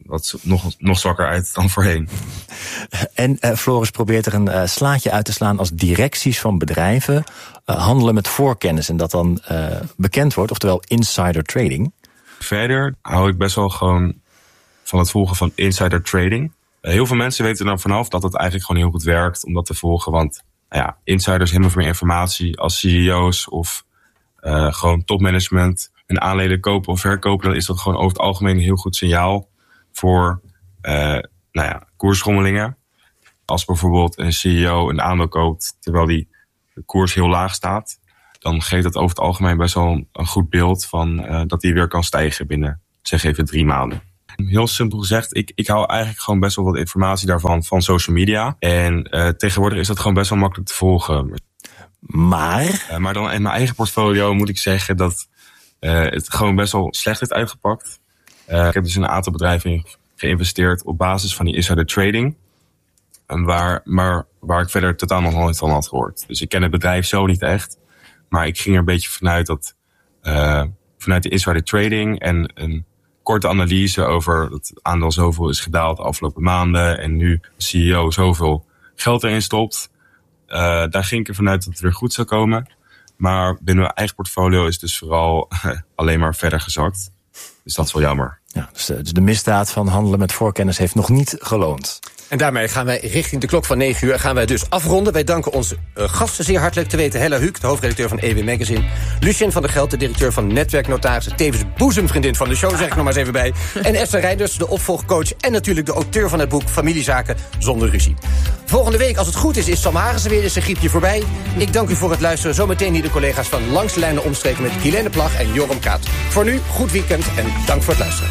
wat nog, nog zwakker uit dan voorheen. En uh, Floris probeert er een uh, slaatje uit te slaan als directies van bedrijven uh, handelen met voorkennis en dat dan uh, bekend wordt, oftewel insider trading. Verder hou ik best wel gewoon van het volgen van insider trading. Uh, heel veel mensen weten er dan vanaf dat het eigenlijk gewoon heel goed werkt om dat te volgen, want uh, ja, insiders hebben veel meer informatie als C E O's of uh, gewoon topmanagement en aandelen kopen of verkopen, dan is dat gewoon over het algemeen een heel goed signaal voor uh, nou ja, koersschommelingen. Als bijvoorbeeld een C E O een aandeel koopt terwijl die de koers heel laag staat, dan geeft dat over het algemeen best wel een goed beeld van uh, dat die weer kan stijgen binnen, zeg even, drie maanden. Heel simpel gezegd, ik, ik hou eigenlijk gewoon best wel wat informatie daarvan van social media. En uh, tegenwoordig is dat gewoon best wel makkelijk te volgen. Maar? Uh, maar dan in mijn eigen portfolio moet ik zeggen dat uh, het gewoon best wel slecht heeft uitgepakt. Uh, ik heb dus in een aantal bedrijven geïnvesteerd op basis van die insider trading. En waar, maar waar ik verder totaal nog nooit van had gehoord. Dus ik ken het bedrijf zo niet echt. Maar ik ging er een beetje vanuit dat uh, vanuit de insider trading en een korte analyse over dat het aandeel zoveel is gedaald de afgelopen maanden en nu de C E O zoveel geld erin stopt. Uh, daar ging ik er vanuit dat het weer goed zou komen. Maar binnen mijn eigen portfolio is het dus vooral alleen maar verder gezakt. Dus dat is wel jammer. Ja, dus de, dus de misdaad van handelen met voorkennis heeft nog niet geloond. En daarmee gaan wij richting de klok van negen uur gaan wij dus afronden. Wij danken onze uh, gasten zeer hartelijk, te weten Hella Huuk, de hoofdredacteur van E W Magazine. Lucien van der Geld, de directeur van Netwerknotarissen, tevens boezemvriendin van de show, zeg ik nog maar eens even bij. En Esther Reinders, de opvolgcoach en natuurlijk de auteur van het boek Familiezaken zonder ruzie. Volgende week, als het goed is, is Sam Hagensen weer eens een griepje voorbij. Ik dank u voor het luisteren. Zometeen hier de collega's van Langs de Lijnen omstreken met Helene Plag en Joram Kaat. Voor nu, goed weekend en dank voor het luisteren.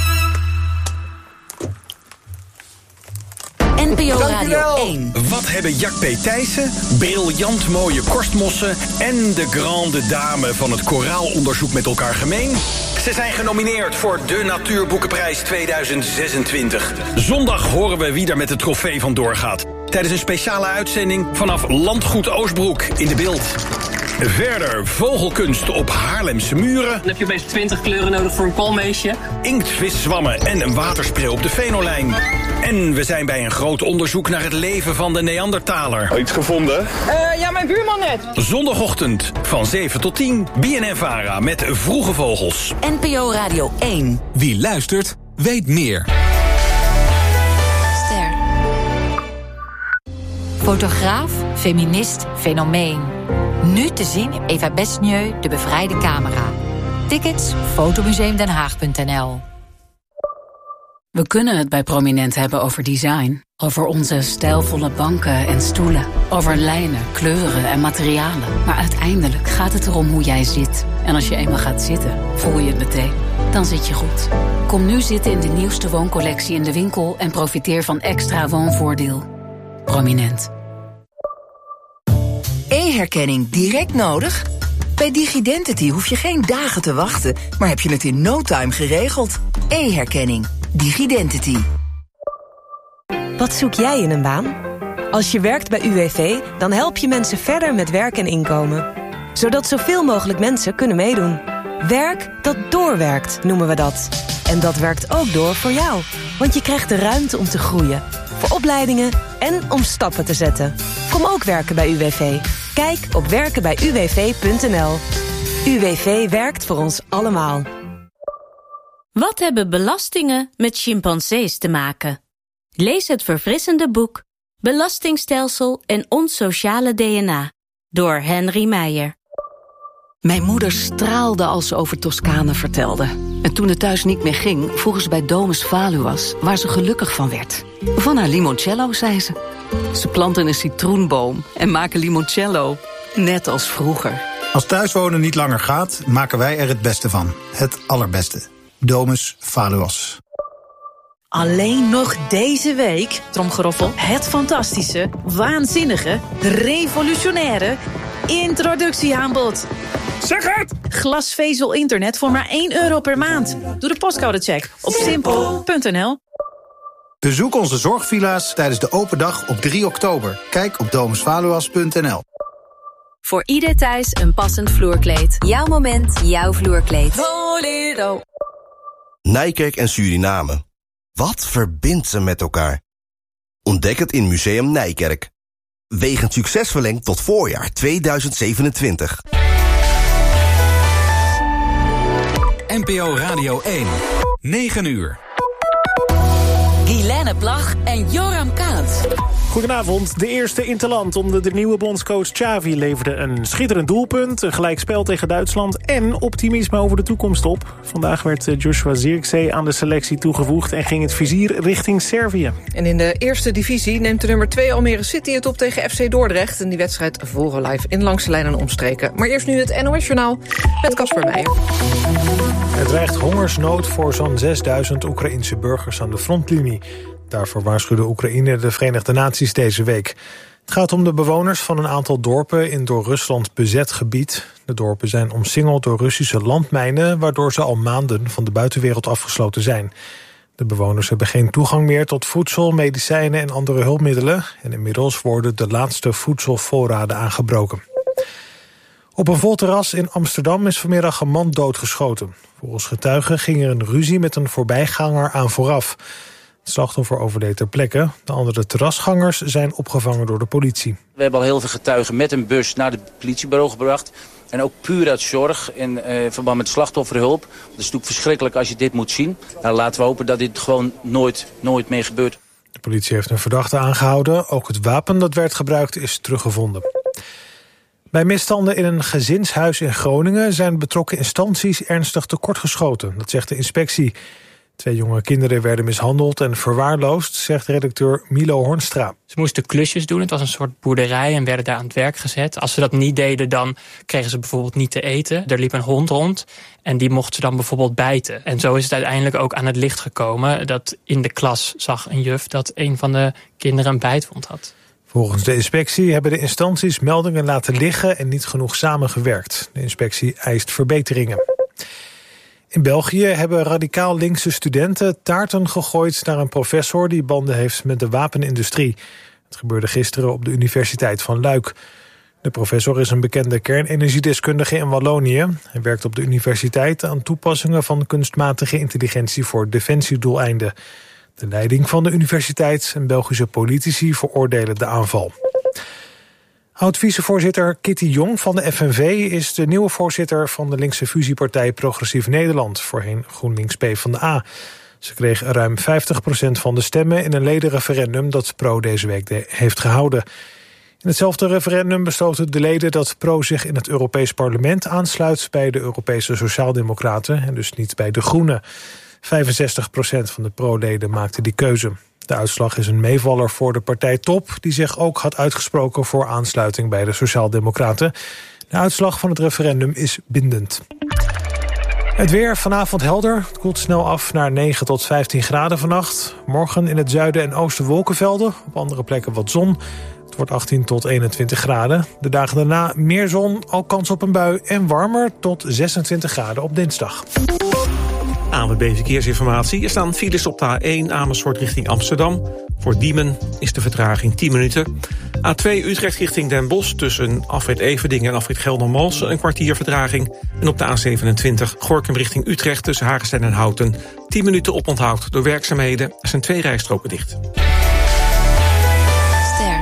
N P O Radio één. Wat hebben Jack P. Thijssen, briljant mooie korstmossen en de grande dame van het koraalonderzoek met elkaar gemeen? Ze zijn genomineerd voor de Natuurboekenprijs tweeduizend zesentwintig. Zondag horen we wie er met de trofee vandoor gaat. Tijdens een speciale uitzending vanaf Landgoed Oostbroek in de Bilt. Verder vogelkunst op Haarlemse muren. Dan heb je opeens twintig kleuren nodig voor een koolmeesje. Inktviszwammen en een waterspray op de Venolijn. En we zijn bij een groot onderzoek naar het leven van de Neandertaler. Iets gevonden? Uh, ja, mijn buurman net. Zondagochtend van zeven tot tien. B N N Vara met Vroege Vogels. N P O Radio één. Wie luistert, weet meer. Ster. Fotograaf, feminist, fenomeen. Nu te zien in Eva Besnieu, De Bevrijde Camera. Tickets, fotomuseumdenhaag punt n l. We kunnen het bij Prominent hebben over design. Over onze stijlvolle banken en stoelen. Over lijnen, kleuren en materialen. Maar uiteindelijk gaat het erom hoe jij zit. En als je eenmaal gaat zitten, voel je het meteen. Dan zit je goed. Kom nu zitten in de nieuwste wooncollectie in de winkel en profiteer van extra woonvoordeel. Prominent. E-herkenning direct nodig? Bij DigiDentity hoef je geen dagen te wachten, maar heb je het in no time geregeld. E-herkenning. DigiDentity. Wat zoek jij in een baan? Als je werkt bij U W V, dan help je mensen verder met werk en inkomen. Zodat zoveel mogelijk mensen kunnen meedoen. Werk dat doorwerkt, noemen we dat. En dat werkt ook door voor jou. Want je krijgt de ruimte om te groeien. Voor opleidingen en om stappen te zetten. Kom ook werken bij U W V. Kijk op werken bij u w v punt n l. U W V werkt voor ons allemaal. Wat hebben belastingen met chimpansees te maken? Lees het verfrissende boek Belastingstelsel en ons sociale D N A door Henry Meijer. Mijn moeder straalde als ze over Toscane vertelde. En toen het thuis niet meer ging, vroegen ze bij Domus Valuas waar ze gelukkig van werd. Van haar limoncello, zei ze. Ze planten een citroenboom en maken limoncello, net als vroeger. Als thuiswonen niet langer gaat, maken wij er het beste van. Het allerbeste. Domus Valuas. Alleen nog deze week, tromgeroffel, het fantastische, waanzinnige, revolutionaire introductieaanbod. Zeg het! Glasvezel internet voor maar één euro per maand. Doe de postcodecheck op simpel punt n l. Bezoek onze zorgvilla's tijdens de open dag op drie oktober. Kijk op domus valuas punt n l. Voor ieder thuis een passend vloerkleed. Jouw moment, jouw vloerkleed. Nijkerk en Suriname. Wat verbindt ze met elkaar? Ontdek het in Museum Nijkerk. Wegens succes verlengd tot voorjaar tweeduizend zevenentwintig. N P O Radio één. negen uur. Guilaine Plag en Joram Kaats. Goedenavond. De eerste interland onder de nieuwe bondscoach Xavi leverde een schitterend doelpunt, een gelijkspel tegen Duitsland en optimisme over de toekomst op. Vandaag werd Joshua Zirkzee aan de selectie toegevoegd en ging het vizier richting Servië. En in de eerste divisie neemt de nummer twee Almere City het op tegen F C Dordrecht. En die wedstrijd volgen live in Langs de Lijn en Omstreken. Maar eerst nu het N O S-journaal met Casper Meijer. Er dreigt hongersnood voor zo'n zesduizend Oekraïense burgers aan de frontlinie. Daarvoor waarschuwde Oekraïne de Verenigde Naties deze week. Het gaat om de bewoners van een aantal dorpen in door Rusland bezet gebied. De dorpen zijn omsingeld door Russische landmijnen, waardoor ze al maanden van de buitenwereld afgesloten zijn. De bewoners hebben geen toegang meer tot voedsel, medicijnen en andere hulpmiddelen. En inmiddels worden de laatste voedselvoorraden aangebroken. Op een vol terras in Amsterdam is vanmiddag een man doodgeschoten. Volgens getuigen ging er een ruzie met een voorbijganger aan vooraf. Het slachtoffer overleed ter plekke. De andere terrasgangers zijn opgevangen door de politie. We hebben al heel veel getuigen met een bus naar het politiebureau gebracht. En ook puur uit zorg in eh, verband met slachtofferhulp. Het is natuurlijk verschrikkelijk als je dit moet zien. Nou, laten we hopen dat dit gewoon nooit, nooit meer gebeurt. De politie heeft een verdachte aangehouden. Ook het wapen dat werd gebruikt is teruggevonden. Bij misstanden in een gezinshuis in Groningen zijn betrokken instanties ernstig tekortgeschoten. Dat zegt de inspectie. Twee jonge kinderen werden mishandeld en verwaarloosd, zegt redacteur Milo Hornstra. Ze moesten klusjes doen, het was een soort boerderij en werden daar aan het werk gezet. Als ze dat niet deden, dan kregen ze bijvoorbeeld niet te eten. Er liep een hond rond en die mocht ze dan bijvoorbeeld bijten. En zo is het uiteindelijk ook aan het licht gekomen dat in de klas zag een juf dat een van de kinderen een bijtwond had. Volgens de inspectie hebben de instanties meldingen laten liggen en niet genoeg samengewerkt. De inspectie eist verbeteringen. In België hebben radicaal linkse studenten taarten gegooid naar een professor die banden heeft met de wapenindustrie. Het gebeurde gisteren op de Universiteit van Luik. De professor is een bekende kernenergiedeskundige in Wallonië. Hij werkt op de universiteit aan toepassingen van kunstmatige intelligentie voor defensiedoeleinden. De leiding van de universiteit en Belgische politici veroordelen de aanval. Oud-vicevoorzitter Kitty Jong van de F N V is de nieuwe voorzitter van de linkse fusiepartij Progressief Nederland, voorheen GroenLinks PvdA. Ze kreeg ruim vijftig procent van de stemmen in een ledenreferendum dat Pro deze week de heeft gehouden. In hetzelfde referendum besloten de leden dat Pro zich in het Europees Parlement aansluit bij de Europese Sociaaldemocraten en dus niet bij de Groenen. vijfenzestig procent van de Pro-leden maakte die keuze. De uitslag is een meevaller voor de partijtop, die zich ook had uitgesproken voor aansluiting bij de Sociaaldemocraten. De uitslag van het referendum is bindend. Het weer vanavond helder. Het koelt snel af naar negen tot vijftien graden vannacht. Morgen in het zuiden en oosten wolkenvelden. Op andere plekken wat zon. Het wordt achttien tot eenentwintig graden. De dagen daarna meer zon, ook kans op een bui en warmer tot zesentwintig graden op dinsdag. A N W B Verkeersinformatie. Er staan files op de A één Amersfoort richting Amsterdam. Voor Diemen is de vertraging tien minuten. A twee Utrecht richting Den Bosch tussen afrit Everdingen en afrit Geldermalsen een kwartier vertraging. En op de A zevenentwintig Gorinchem richting Utrecht tussen Hagestein en Houten tien minuten oponthoud door werkzaamheden. Er zijn twee rijstroken dicht. Ster.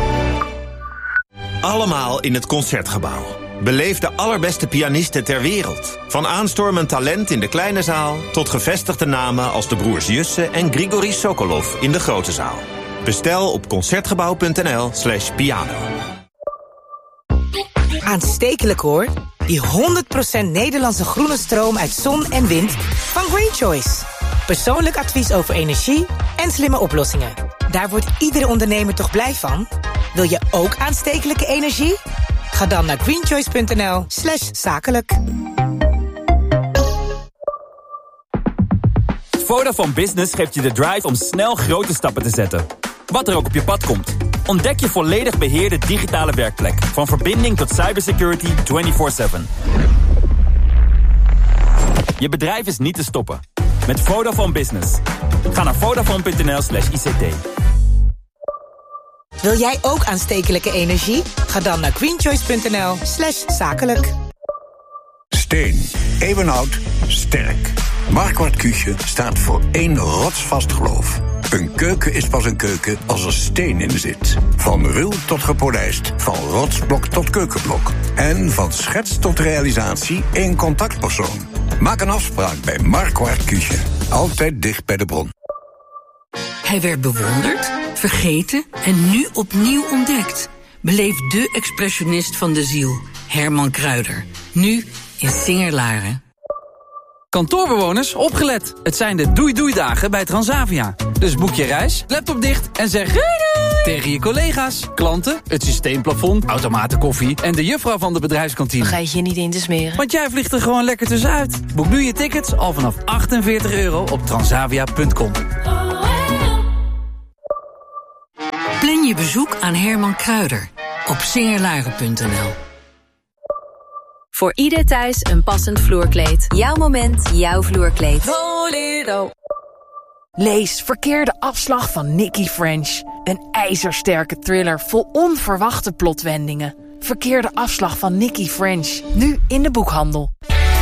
Allemaal in het Concertgebouw. Beleef de allerbeste pianisten ter wereld. Van aanstormend talent in de kleine zaal tot gevestigde namen als de broers Jussen en Grigori Sokolov in de grote zaal. Bestel op concertgebouw.nl slash piano. Aanstekelijk hoor. Die honderd procent Nederlandse groene stroom uit zon en wind van Green Choice. Persoonlijk advies over energie en slimme oplossingen. Daar wordt iedere ondernemer toch blij van? Wil je ook aanstekelijke energie? Ga dan naar greenchoice.nl slash zakelijk. Vodafone Business geeft je de drive om snel grote stappen te zetten. Wat er ook op je pad komt. Ontdek je volledig beheerde digitale werkplek. Van verbinding tot cybersecurity vierentwintig zeven. Je bedrijf is niet te stoppen. Met Vodafone Business. Ga naar vodafone.nl slash ICT. Wil jij ook aanstekelijke energie? Ga dan naar greenchoice.nl slash zakelijk. Steen. Evenhoud. Sterk. Marquardt Küche staat voor één rotsvast geloof. Een keuken is pas een keuken als er steen in zit. Van ruw tot gepolijst, van rotsblok tot keukenblok. En van schets tot realisatie één contactpersoon. Maak een afspraak bij Marquardt Küche. Altijd dicht bij de bron. Hij werd bewonderd, vergeten en nu opnieuw ontdekt. Beleef de expressionist van de ziel, Herman Kruijder. Nu in Singerlaren. Kantoorbewoners, opgelet. Het zijn de doei-doei-dagen bij Transavia. Dus boek je reis, laptop dicht en zeg doei doei tegen je collega's, klanten, het systeemplafond, automaten koffie en de juffrouw van de bedrijfskantine. Vergeet je niet in te smeren. Want jij vliegt er gewoon lekker tussenuit. Boek nu je tickets al vanaf achtenveertig euro op transavia punt com. Plan je bezoek aan Herman Kruijder op singerlaren punt n l. Voor ieder thuis een passend vloerkleed. Jouw moment, jouw vloerkleed. Volero. Lees Verkeerde afslag van Nicky French. Een ijzersterke thriller vol onverwachte plotwendingen. Verkeerde afslag van Nicky French. Nu in de boekhandel.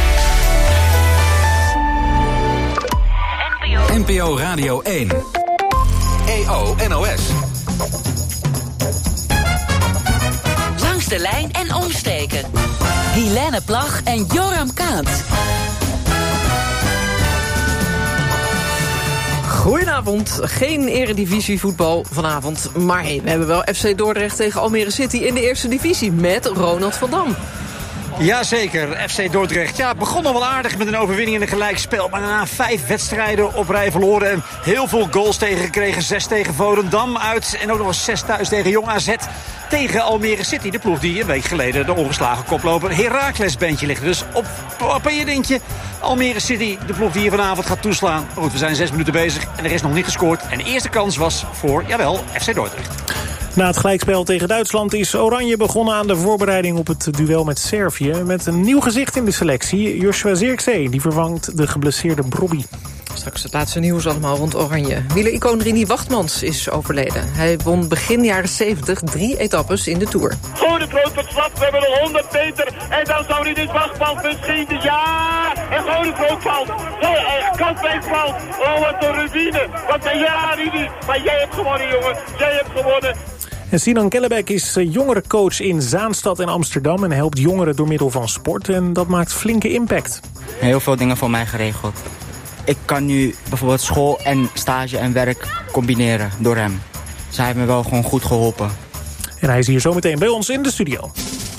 N P O Radio één. E O N O S. Langs de lijn en omsteken. Helene Plag en Joram Kaat. Goedenavond. Geen eredivisie voetbal vanavond. Maar hey, we hebben wel F C Dordrecht tegen Almere City in de eerste divisie met Ronald van Dam. Jazeker, F C Dordrecht. Ja, het begon al wel aardig met een overwinning in een gelijkspel. Maar daarna vijf wedstrijden op rij verloren. En heel veel goals tegengekregen. Zes tegen Volendam uit. En ook nog eens zes thuis tegen Jong A Z. Tegen Almere City. De ploeg die een week geleden de ongeslagen koploper Heracles bandje ligt. Dus op, op je dintje. Almere City, de ploeg die hier vanavond gaat toeslaan. Maar goed, we zijn zes minuten bezig en er is nog niet gescoord. En de eerste kans was voor, jawel, F C Dordrecht. Na het gelijkspel tegen Duitsland is Oranje begonnen aan de voorbereiding op het duel met Servië. Met een nieuw gezicht in de selectie. Joshua Zirkzee, die vervangt de geblesseerde Brobby. Straks het laatste nieuws allemaal rond Oranje. Wielericoon Rini Wachtmans is overleden. Hij won begin jaren zeventig drie etappes in de Tour. Goede groot verslag, we hebben nog honderd meter. En dan zou Rini Wachtmans misschien de ja. En Goede groot valt. Kampbeek valt. Oh, wat een ruïne. Wat een ja, Rini. Maar jij hebt gewonnen, jongen. Jij hebt gewonnen. En Sinan Kellebek is jongerencoach in Zaanstad en Amsterdam en helpt jongeren door middel van sport. En dat maakt flinke impact. Heel veel dingen voor mij geregeld. Ik kan nu bijvoorbeeld school en stage en werk combineren door hem. Dus hij heeft me wel gewoon goed geholpen. En hij is hier zometeen bij ons in de studio.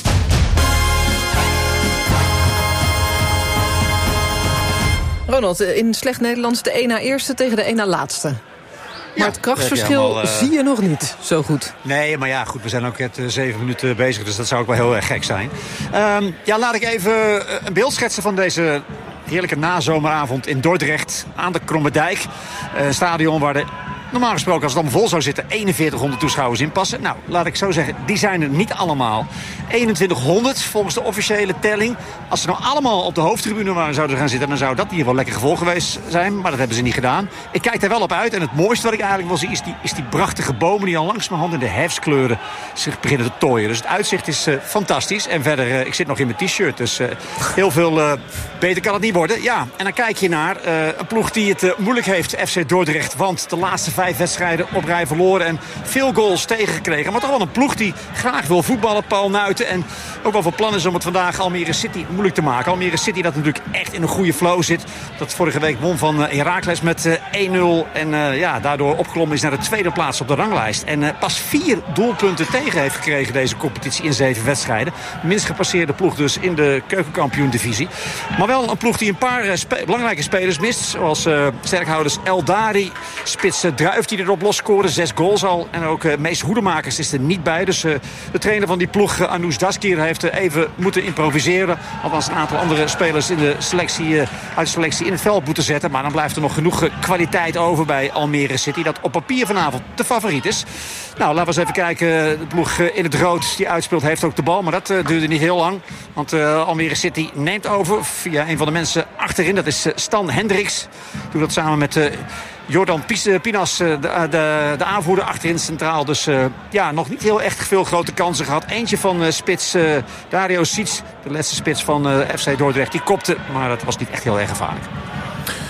Ronald, in slecht Nederlands de een na eerste tegen de een na laatste. Maar het krachtsverschil helemaal, uh... zie je nog niet zo goed. Nee, maar ja, goed, we zijn ook net uh, zeven minuten bezig, dus dat zou ook wel heel erg gek zijn. Um, ja, laat ik even een beeld schetsen van deze heerlijke nazomeravond in Dordrecht aan de Kromme Dijk. Een uh, stadion waar de normaal gesproken, als het dan vol zou zitten, eenenveertighonderd toeschouwers inpassen. Nou, laat ik zo zeggen, die zijn er niet allemaal. eenentwintighonderd volgens de officiële telling. Als ze nou allemaal op de hoofdtribune waren zouden gaan zitten, dan zou dat in ieder geval lekker gevolg geweest zijn. Maar dat hebben ze niet gedaan. Ik kijk daar wel op uit. En het mooiste wat ik eigenlijk wil zien is die, is die prachtige bomen die al langzamerhand in de herfstkleuren zich beginnen te tooien. Dus het uitzicht is uh, fantastisch. En verder, uh, ik zit nog in mijn t-shirt. Dus uh, heel veel uh, beter kan het niet worden. Ja, en dan kijk je naar uh, een ploeg die het uh, moeilijk heeft, F C Dordrecht. Want de laatste vijf wedstrijden op rij verloren en veel goals tegengekregen. Maar toch wel een ploeg die graag wil voetballen, Paul Nuiten. En ook wel van plan is om het vandaag Almere City moeilijk te maken. Almere City dat natuurlijk echt in een goede flow zit. Dat vorige week won van Heracles met uh, één nul. En uh, ja, daardoor opgeklommen is naar de tweede plaats op de ranglijst. En uh, pas vier doelpunten tegen heeft gekregen deze competitie in zeven wedstrijden. Minst gepasseerde ploeg dus in de keukenkampioen-divisie. Maar wel een ploeg die een paar uh, spe- belangrijke spelers mist. Zoals uh, sterkhouders Eldari, spits uh, Druif die erop los scoorde. Zes goals al. En ook uh, Mees Hoedemakers is er niet bij. Dus uh, de trainer van die ploeg, uh, Anoush Daskir, heeft uh, even moeten improviseren. Althans een aantal andere spelers in de selectie, uh, uit de selectie in het veld moeten zetten. Maar dan blijft er nog genoeg uh, kwaliteit over bij Almere City. Dat op papier vanavond de favoriet is. Nou, laten we eens even kijken. De ploeg uh, in het rood die uitspeelt heeft ook de bal. Maar dat uh, duurde niet heel lang. Want uh, Almere City neemt over via een van de mensen achterin. Dat is uh, Stan Hendricks. Doet dat samen met... Uh, Jordan Pinas, de, de, de aanvoerder achterin centraal. Dus uh, ja, nog niet heel echt veel grote kansen gehad. Eentje van uh, spits uh, Dario Siets, de laatste spits van uh, F C Dordrecht. Die kopte, maar dat was niet echt heel erg gevaarlijk.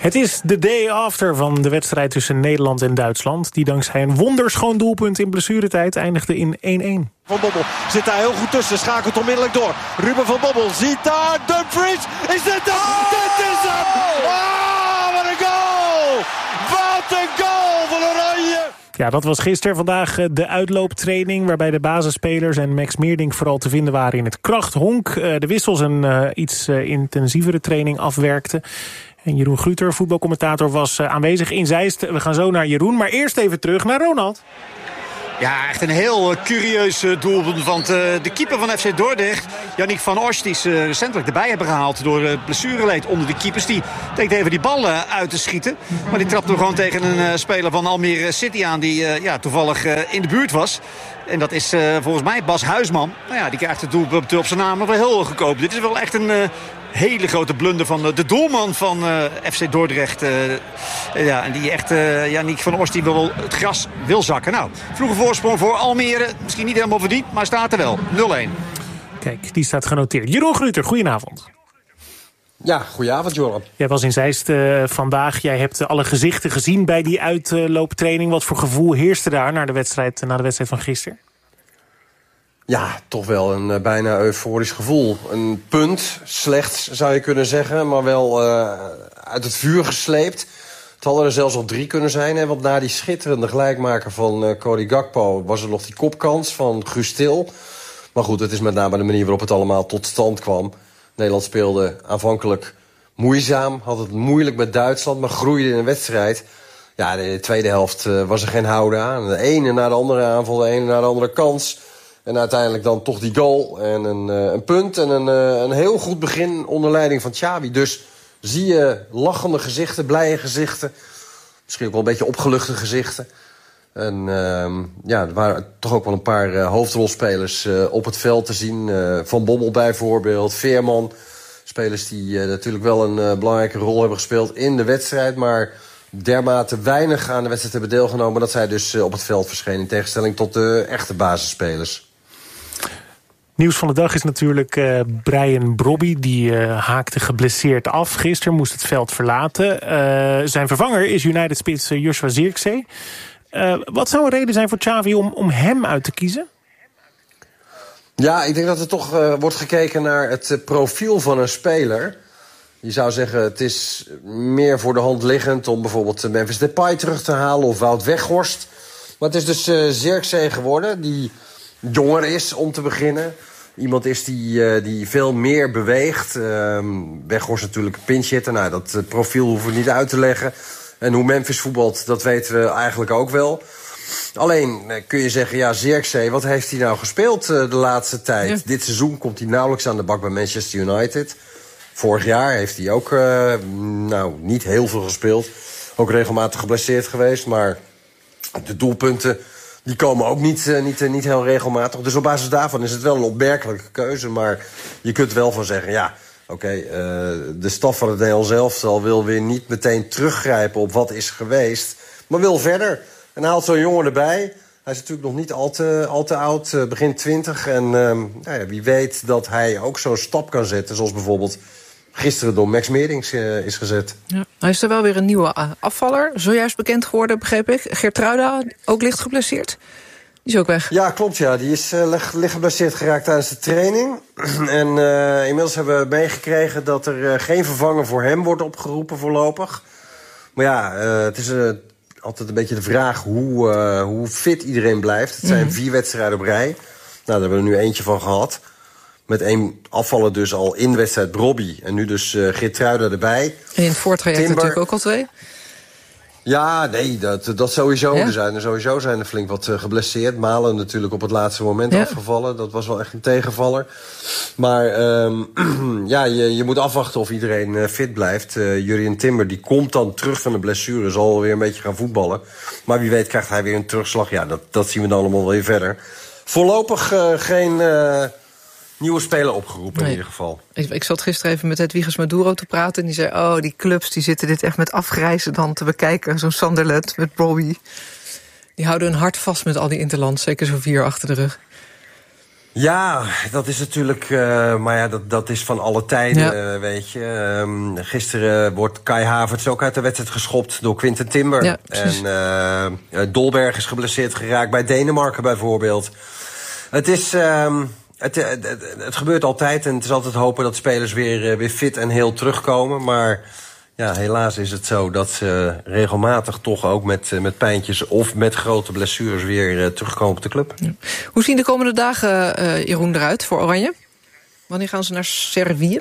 Het is de day after van de wedstrijd tussen Nederland en Duitsland, die dankzij een wonderschoon doelpunt in blessuretijd eindigde in één-één. Van Bommel zit daar heel goed tussen, schakelt onmiddellijk door. Ruben van Bommel ziet daar Dumfries. Is dit hem? Oh! Dit is hem! Oh, wat een goal! Wat een goal van Oranje! Ja, dat was gisteren. Vandaag de uitlooptraining, waarbij de basisspelers en Max Meerdink vooral te vinden waren in het krachthonk. De wissels een uh, iets uh, intensievere training afwerkten. En Jeroen Gruter, voetbalcommentator, was uh, aanwezig in Zeist. We gaan zo naar Jeroen, maar eerst even terug naar Ronald. Ja, echt een heel uh, curieus uh, doelpunt. Want uh, de keeper van F C Dordrecht, Yannick van Orst, die is uh, recentelijk erbij hebben gehaald door uh, blessureleed onder de keepers. Die denkt even die bal uh, uit te schieten. Maar die trapte gewoon tegen een uh, speler van Almere City aan die uh, ja, toevallig uh, in de buurt was. En dat is uh, volgens mij Bas Huisman. Nou ja, die krijgt het doelpunt op zijn naam, maar wel heel goedkoop. Dit is wel echt een... Uh, hele grote blunder van de doelman van uh, F C Dordrecht. Uh, ja, en die echt, uh, Yannick van Orst, die wel het gras wil zakken. Nou, vroege voorsprong voor Almere. Misschien niet helemaal verdiend, maar staat er wel. nul-één. Kijk, die staat genoteerd. Jeroen Gruter, goedenavond. Ja, goedenavond, Joram. Jij was in Zeist uh, vandaag. Jij hebt uh, alle gezichten gezien bij die uitlooptraining. Wat voor gevoel heerste daar na de wedstrijd, na de wedstrijd van gisteren? Ja, toch wel een uh, bijna euforisch gevoel. Een punt, slechts zou je kunnen zeggen, maar wel uh, uit het vuur gesleept. Het hadden er zelfs al drie kunnen zijn. Hè, want na die schitterende gelijkmaker van uh, Cody Gakpo was er nog die kopkans van Guus Til. Maar goed, het is met name de manier waarop het allemaal tot stand kwam. Nederland speelde aanvankelijk moeizaam, had het moeilijk met Duitsland, maar groeide in een wedstrijd. Ja, in de tweede helft uh, was er geen houden aan. De ene na de andere aanval, de ene na de andere kans. En uiteindelijk dan toch die goal en een, uh, een punt en een, uh, een heel goed begin onder leiding van Xavi. Dus zie je lachende gezichten, blije gezichten. Misschien ook wel een beetje opgeluchte gezichten. En uh, ja, er waren toch ook wel een paar uh, hoofdrolspelers uh, op het veld te zien. Uh, Van Bommel bijvoorbeeld, Veerman. Spelers die uh, natuurlijk wel een uh, belangrijke rol hebben gespeeld in de wedstrijd. Maar dermate weinig aan de wedstrijd hebben deelgenomen dat zij dus uh, op het veld verschenen. In tegenstelling tot de echte basisspelers. Nieuws van de dag is natuurlijk uh, Brian Brobby. Die uh, haakte geblesseerd af. Gisteren moest het veld verlaten. Uh, zijn vervanger is United-spits uh, Joshua Zirkzee. Uh, wat zou een reden zijn voor Xavi om, om hem uit te kiezen? Ja, ik denk dat er toch uh, wordt gekeken naar het uh, profiel van een speler. Je zou zeggen, het is meer voor de hand liggend om bijvoorbeeld Memphis Depay terug te halen of Wout Weghorst. Maar het is dus uh, Zirkzee geworden, die jonger is om te beginnen. Iemand is die, uh, die veel meer beweegt. Uh, Weghorst natuurlijk een pinch-hitter. Nou, dat uh, profiel hoeven we niet uit te leggen. En hoe Memphis voetbalt, dat weten we eigenlijk ook wel. Alleen uh, kun je zeggen, ja, Zirkzee, wat heeft hij nou gespeeld uh, de laatste tijd? Ja. Dit seizoen komt hij nauwelijks aan de bak bij Manchester United. Vorig jaar heeft hij ook uh, nou, niet heel veel gespeeld. Ook regelmatig geblesseerd geweest, maar de doelpunten die komen ook niet, uh, niet, uh, niet heel regelmatig. Dus op basis daarvan is het wel een opmerkelijke keuze. Maar je kunt wel van zeggen, ja, oké, okay, uh, de staf van het Nederlands elftal wil weer niet meteen teruggrijpen op wat is geweest, maar wil verder. En haalt zo'n jongen erbij. Hij is natuurlijk nog niet al te, al te oud, uh, begin twintig. En uh, nou ja, wie weet dat hij ook zo'n stap kan zetten, zoals bijvoorbeeld gisteren door Max Meerdink uh, is gezet. Ja, nou is er wel weer een nieuwe uh, afvaller. Zojuist bekend geworden, begreep ik. Geertruida, ook licht geblesseerd. Die is ook weg. Ja, klopt. Ja. Die is uh, licht geblesseerd geraakt tijdens de training. En uh, inmiddels hebben we meegekregen dat er uh, geen vervanger voor hem wordt opgeroepen voorlopig. Maar ja, uh, het is uh, altijd een beetje de vraag hoe, uh, hoe fit iedereen blijft. Het zijn mm-hmm. vier wedstrijden op rij. Nou, daar hebben we er nu eentje van gehad. Met één afvallen dus al in de wedstrijd Brobby. En nu dus uh, Geertruida erbij. En in het voortraject Timber natuurlijk ook al twee? Ja, nee, dat, dat sowieso. Ja? Er zijn er sowieso zijn er flink wat uh, geblesseerd. Malen natuurlijk op het laatste moment ja. afgevallen. Dat was wel echt een tegenvaller. Maar um, ja, je, je moet afwachten of iedereen uh, fit blijft. Uh, Jurrien Timber, die komt dan terug van de blessure. Zal weer een beetje gaan voetballen. Maar wie weet krijgt hij weer een terugslag. Ja, dat, dat zien we dan allemaal weer verder. Voorlopig uh, geen Uh, nieuwe speler opgeroepen nee. in ieder geval. Ik, ik zat gisteren even met Hedwiges Maduro te praten. En die zei, oh, die clubs die zitten dit echt met afgrijzen dan te bekijken. Zo'n Sunderland met Brobby. Die houden hun hart vast met al die interlands. Zeker zo'n vier achter de rug. Ja, dat is natuurlijk, uh, maar ja, dat, dat is van alle tijden, Ja. uh, weet je. Um, gisteren wordt Kai Havertz ook uit de wedstrijd geschopt door Quinten Timber. Ja, en uh, Dolberg is geblesseerd geraakt bij Denemarken bijvoorbeeld. Het is, um, het, het, het, het gebeurt altijd en het is altijd hopen dat spelers weer, uh, weer fit en heel terugkomen, maar... Ja, helaas is het zo dat ze regelmatig toch ook met, met pijntjes of met grote blessures weer uh, terugkomen op de club. Ja. Hoe zien de komende dagen, uh, Jeroen, eruit voor Oranje? Wanneer gaan ze naar Servië?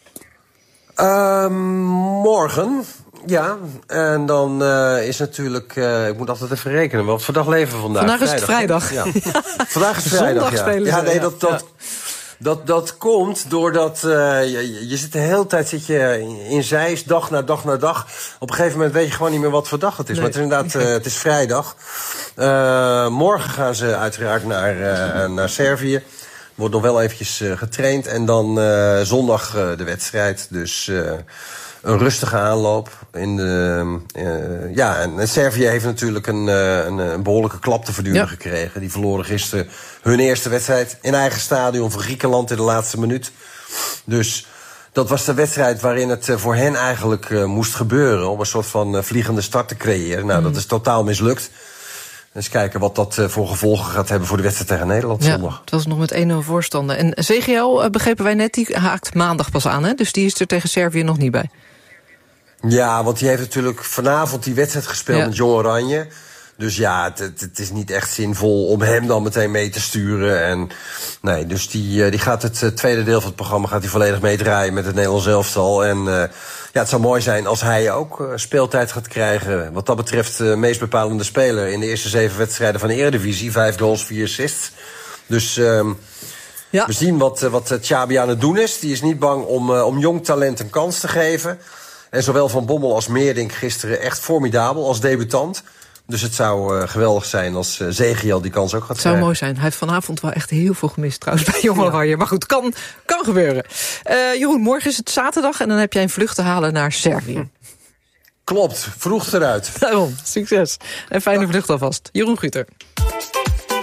Uh, morgen, ja. En dan uh, is natuurlijk, uh, ik moet altijd even rekenen, wat voor dag leven we vandaag? Vandaag is het vrijdag. Ja. Vandaag is het vrijdag, Zondag ja. spelen ze, ja, nee, ja. dat... dat Ja. Dat, dat komt doordat uh, je, je zit de hele tijd zit je in Zeist, dag na dag na dag. Op een gegeven moment weet je gewoon niet meer wat voor dag het is. Nee. Maar het is inderdaad, uh, het is vrijdag. Uh, morgen gaan ze uiteraard naar, uh, naar Servië. Er wordt nog wel eventjes uh, getraind. En dan uh, zondag uh, de wedstrijd. Dus uh, een rustige aanloop. In de, uh, ja, en Servië heeft natuurlijk een, uh, een, een behoorlijke klap te verduren ja. gekregen. Die verloren gisteren hun eerste wedstrijd in eigen stadion van Griekenland in de laatste minuut. Dus dat was de wedstrijd waarin het voor hen eigenlijk uh, moest gebeuren. Om een soort van uh, vliegende start te creëren. Nou, mm. dat is totaal mislukt. Eens kijken wat dat uh, voor gevolgen gaat hebben voor de wedstrijd tegen Nederland ja, zondag. Het was nog met één nul voorstanden. En C G L, uh, begrepen wij net, die haakt maandag pas aan. Hè? Dus die is er tegen Servië nog niet bij. Ja, want die heeft natuurlijk vanavond die wedstrijd gespeeld ja. met Jong Oranje. Dus ja, het, het, het is niet echt zinvol om hem dan meteen mee te sturen. En nee, dus die, die gaat het tweede deel van het programma gaat hij volledig meedraaien met het Nederlands elftal. En uh, ja, het zou mooi zijn als hij ook uh, speeltijd gaat krijgen. Wat dat betreft de uh, meest bepalende speler in de eerste zeven wedstrijden van de Eredivisie. Vijf goals, vier assists. Dus um, ja. we zien wat, uh, wat Xabi aan het doen is. Die is niet bang om, uh, om jong talent een kans te geven. En zowel Van Bommel als Meerdink gisteren echt formidabel als debutant. Dus het zou uh, geweldig zijn als uh, Zegiel die kans ook gaat krijgen. Het zou mooi zijn. Hij heeft vanavond wel echt heel veel gemist trouwens bij Jong Oranje. Ja. Maar goed, kan, kan gebeuren. Uh, Jeroen, morgen is het zaterdag en dan heb jij een vlucht te halen naar Servië. Klopt, vroeg eruit. Daarom, succes. En fijne vlucht alvast. Jeroen Guter.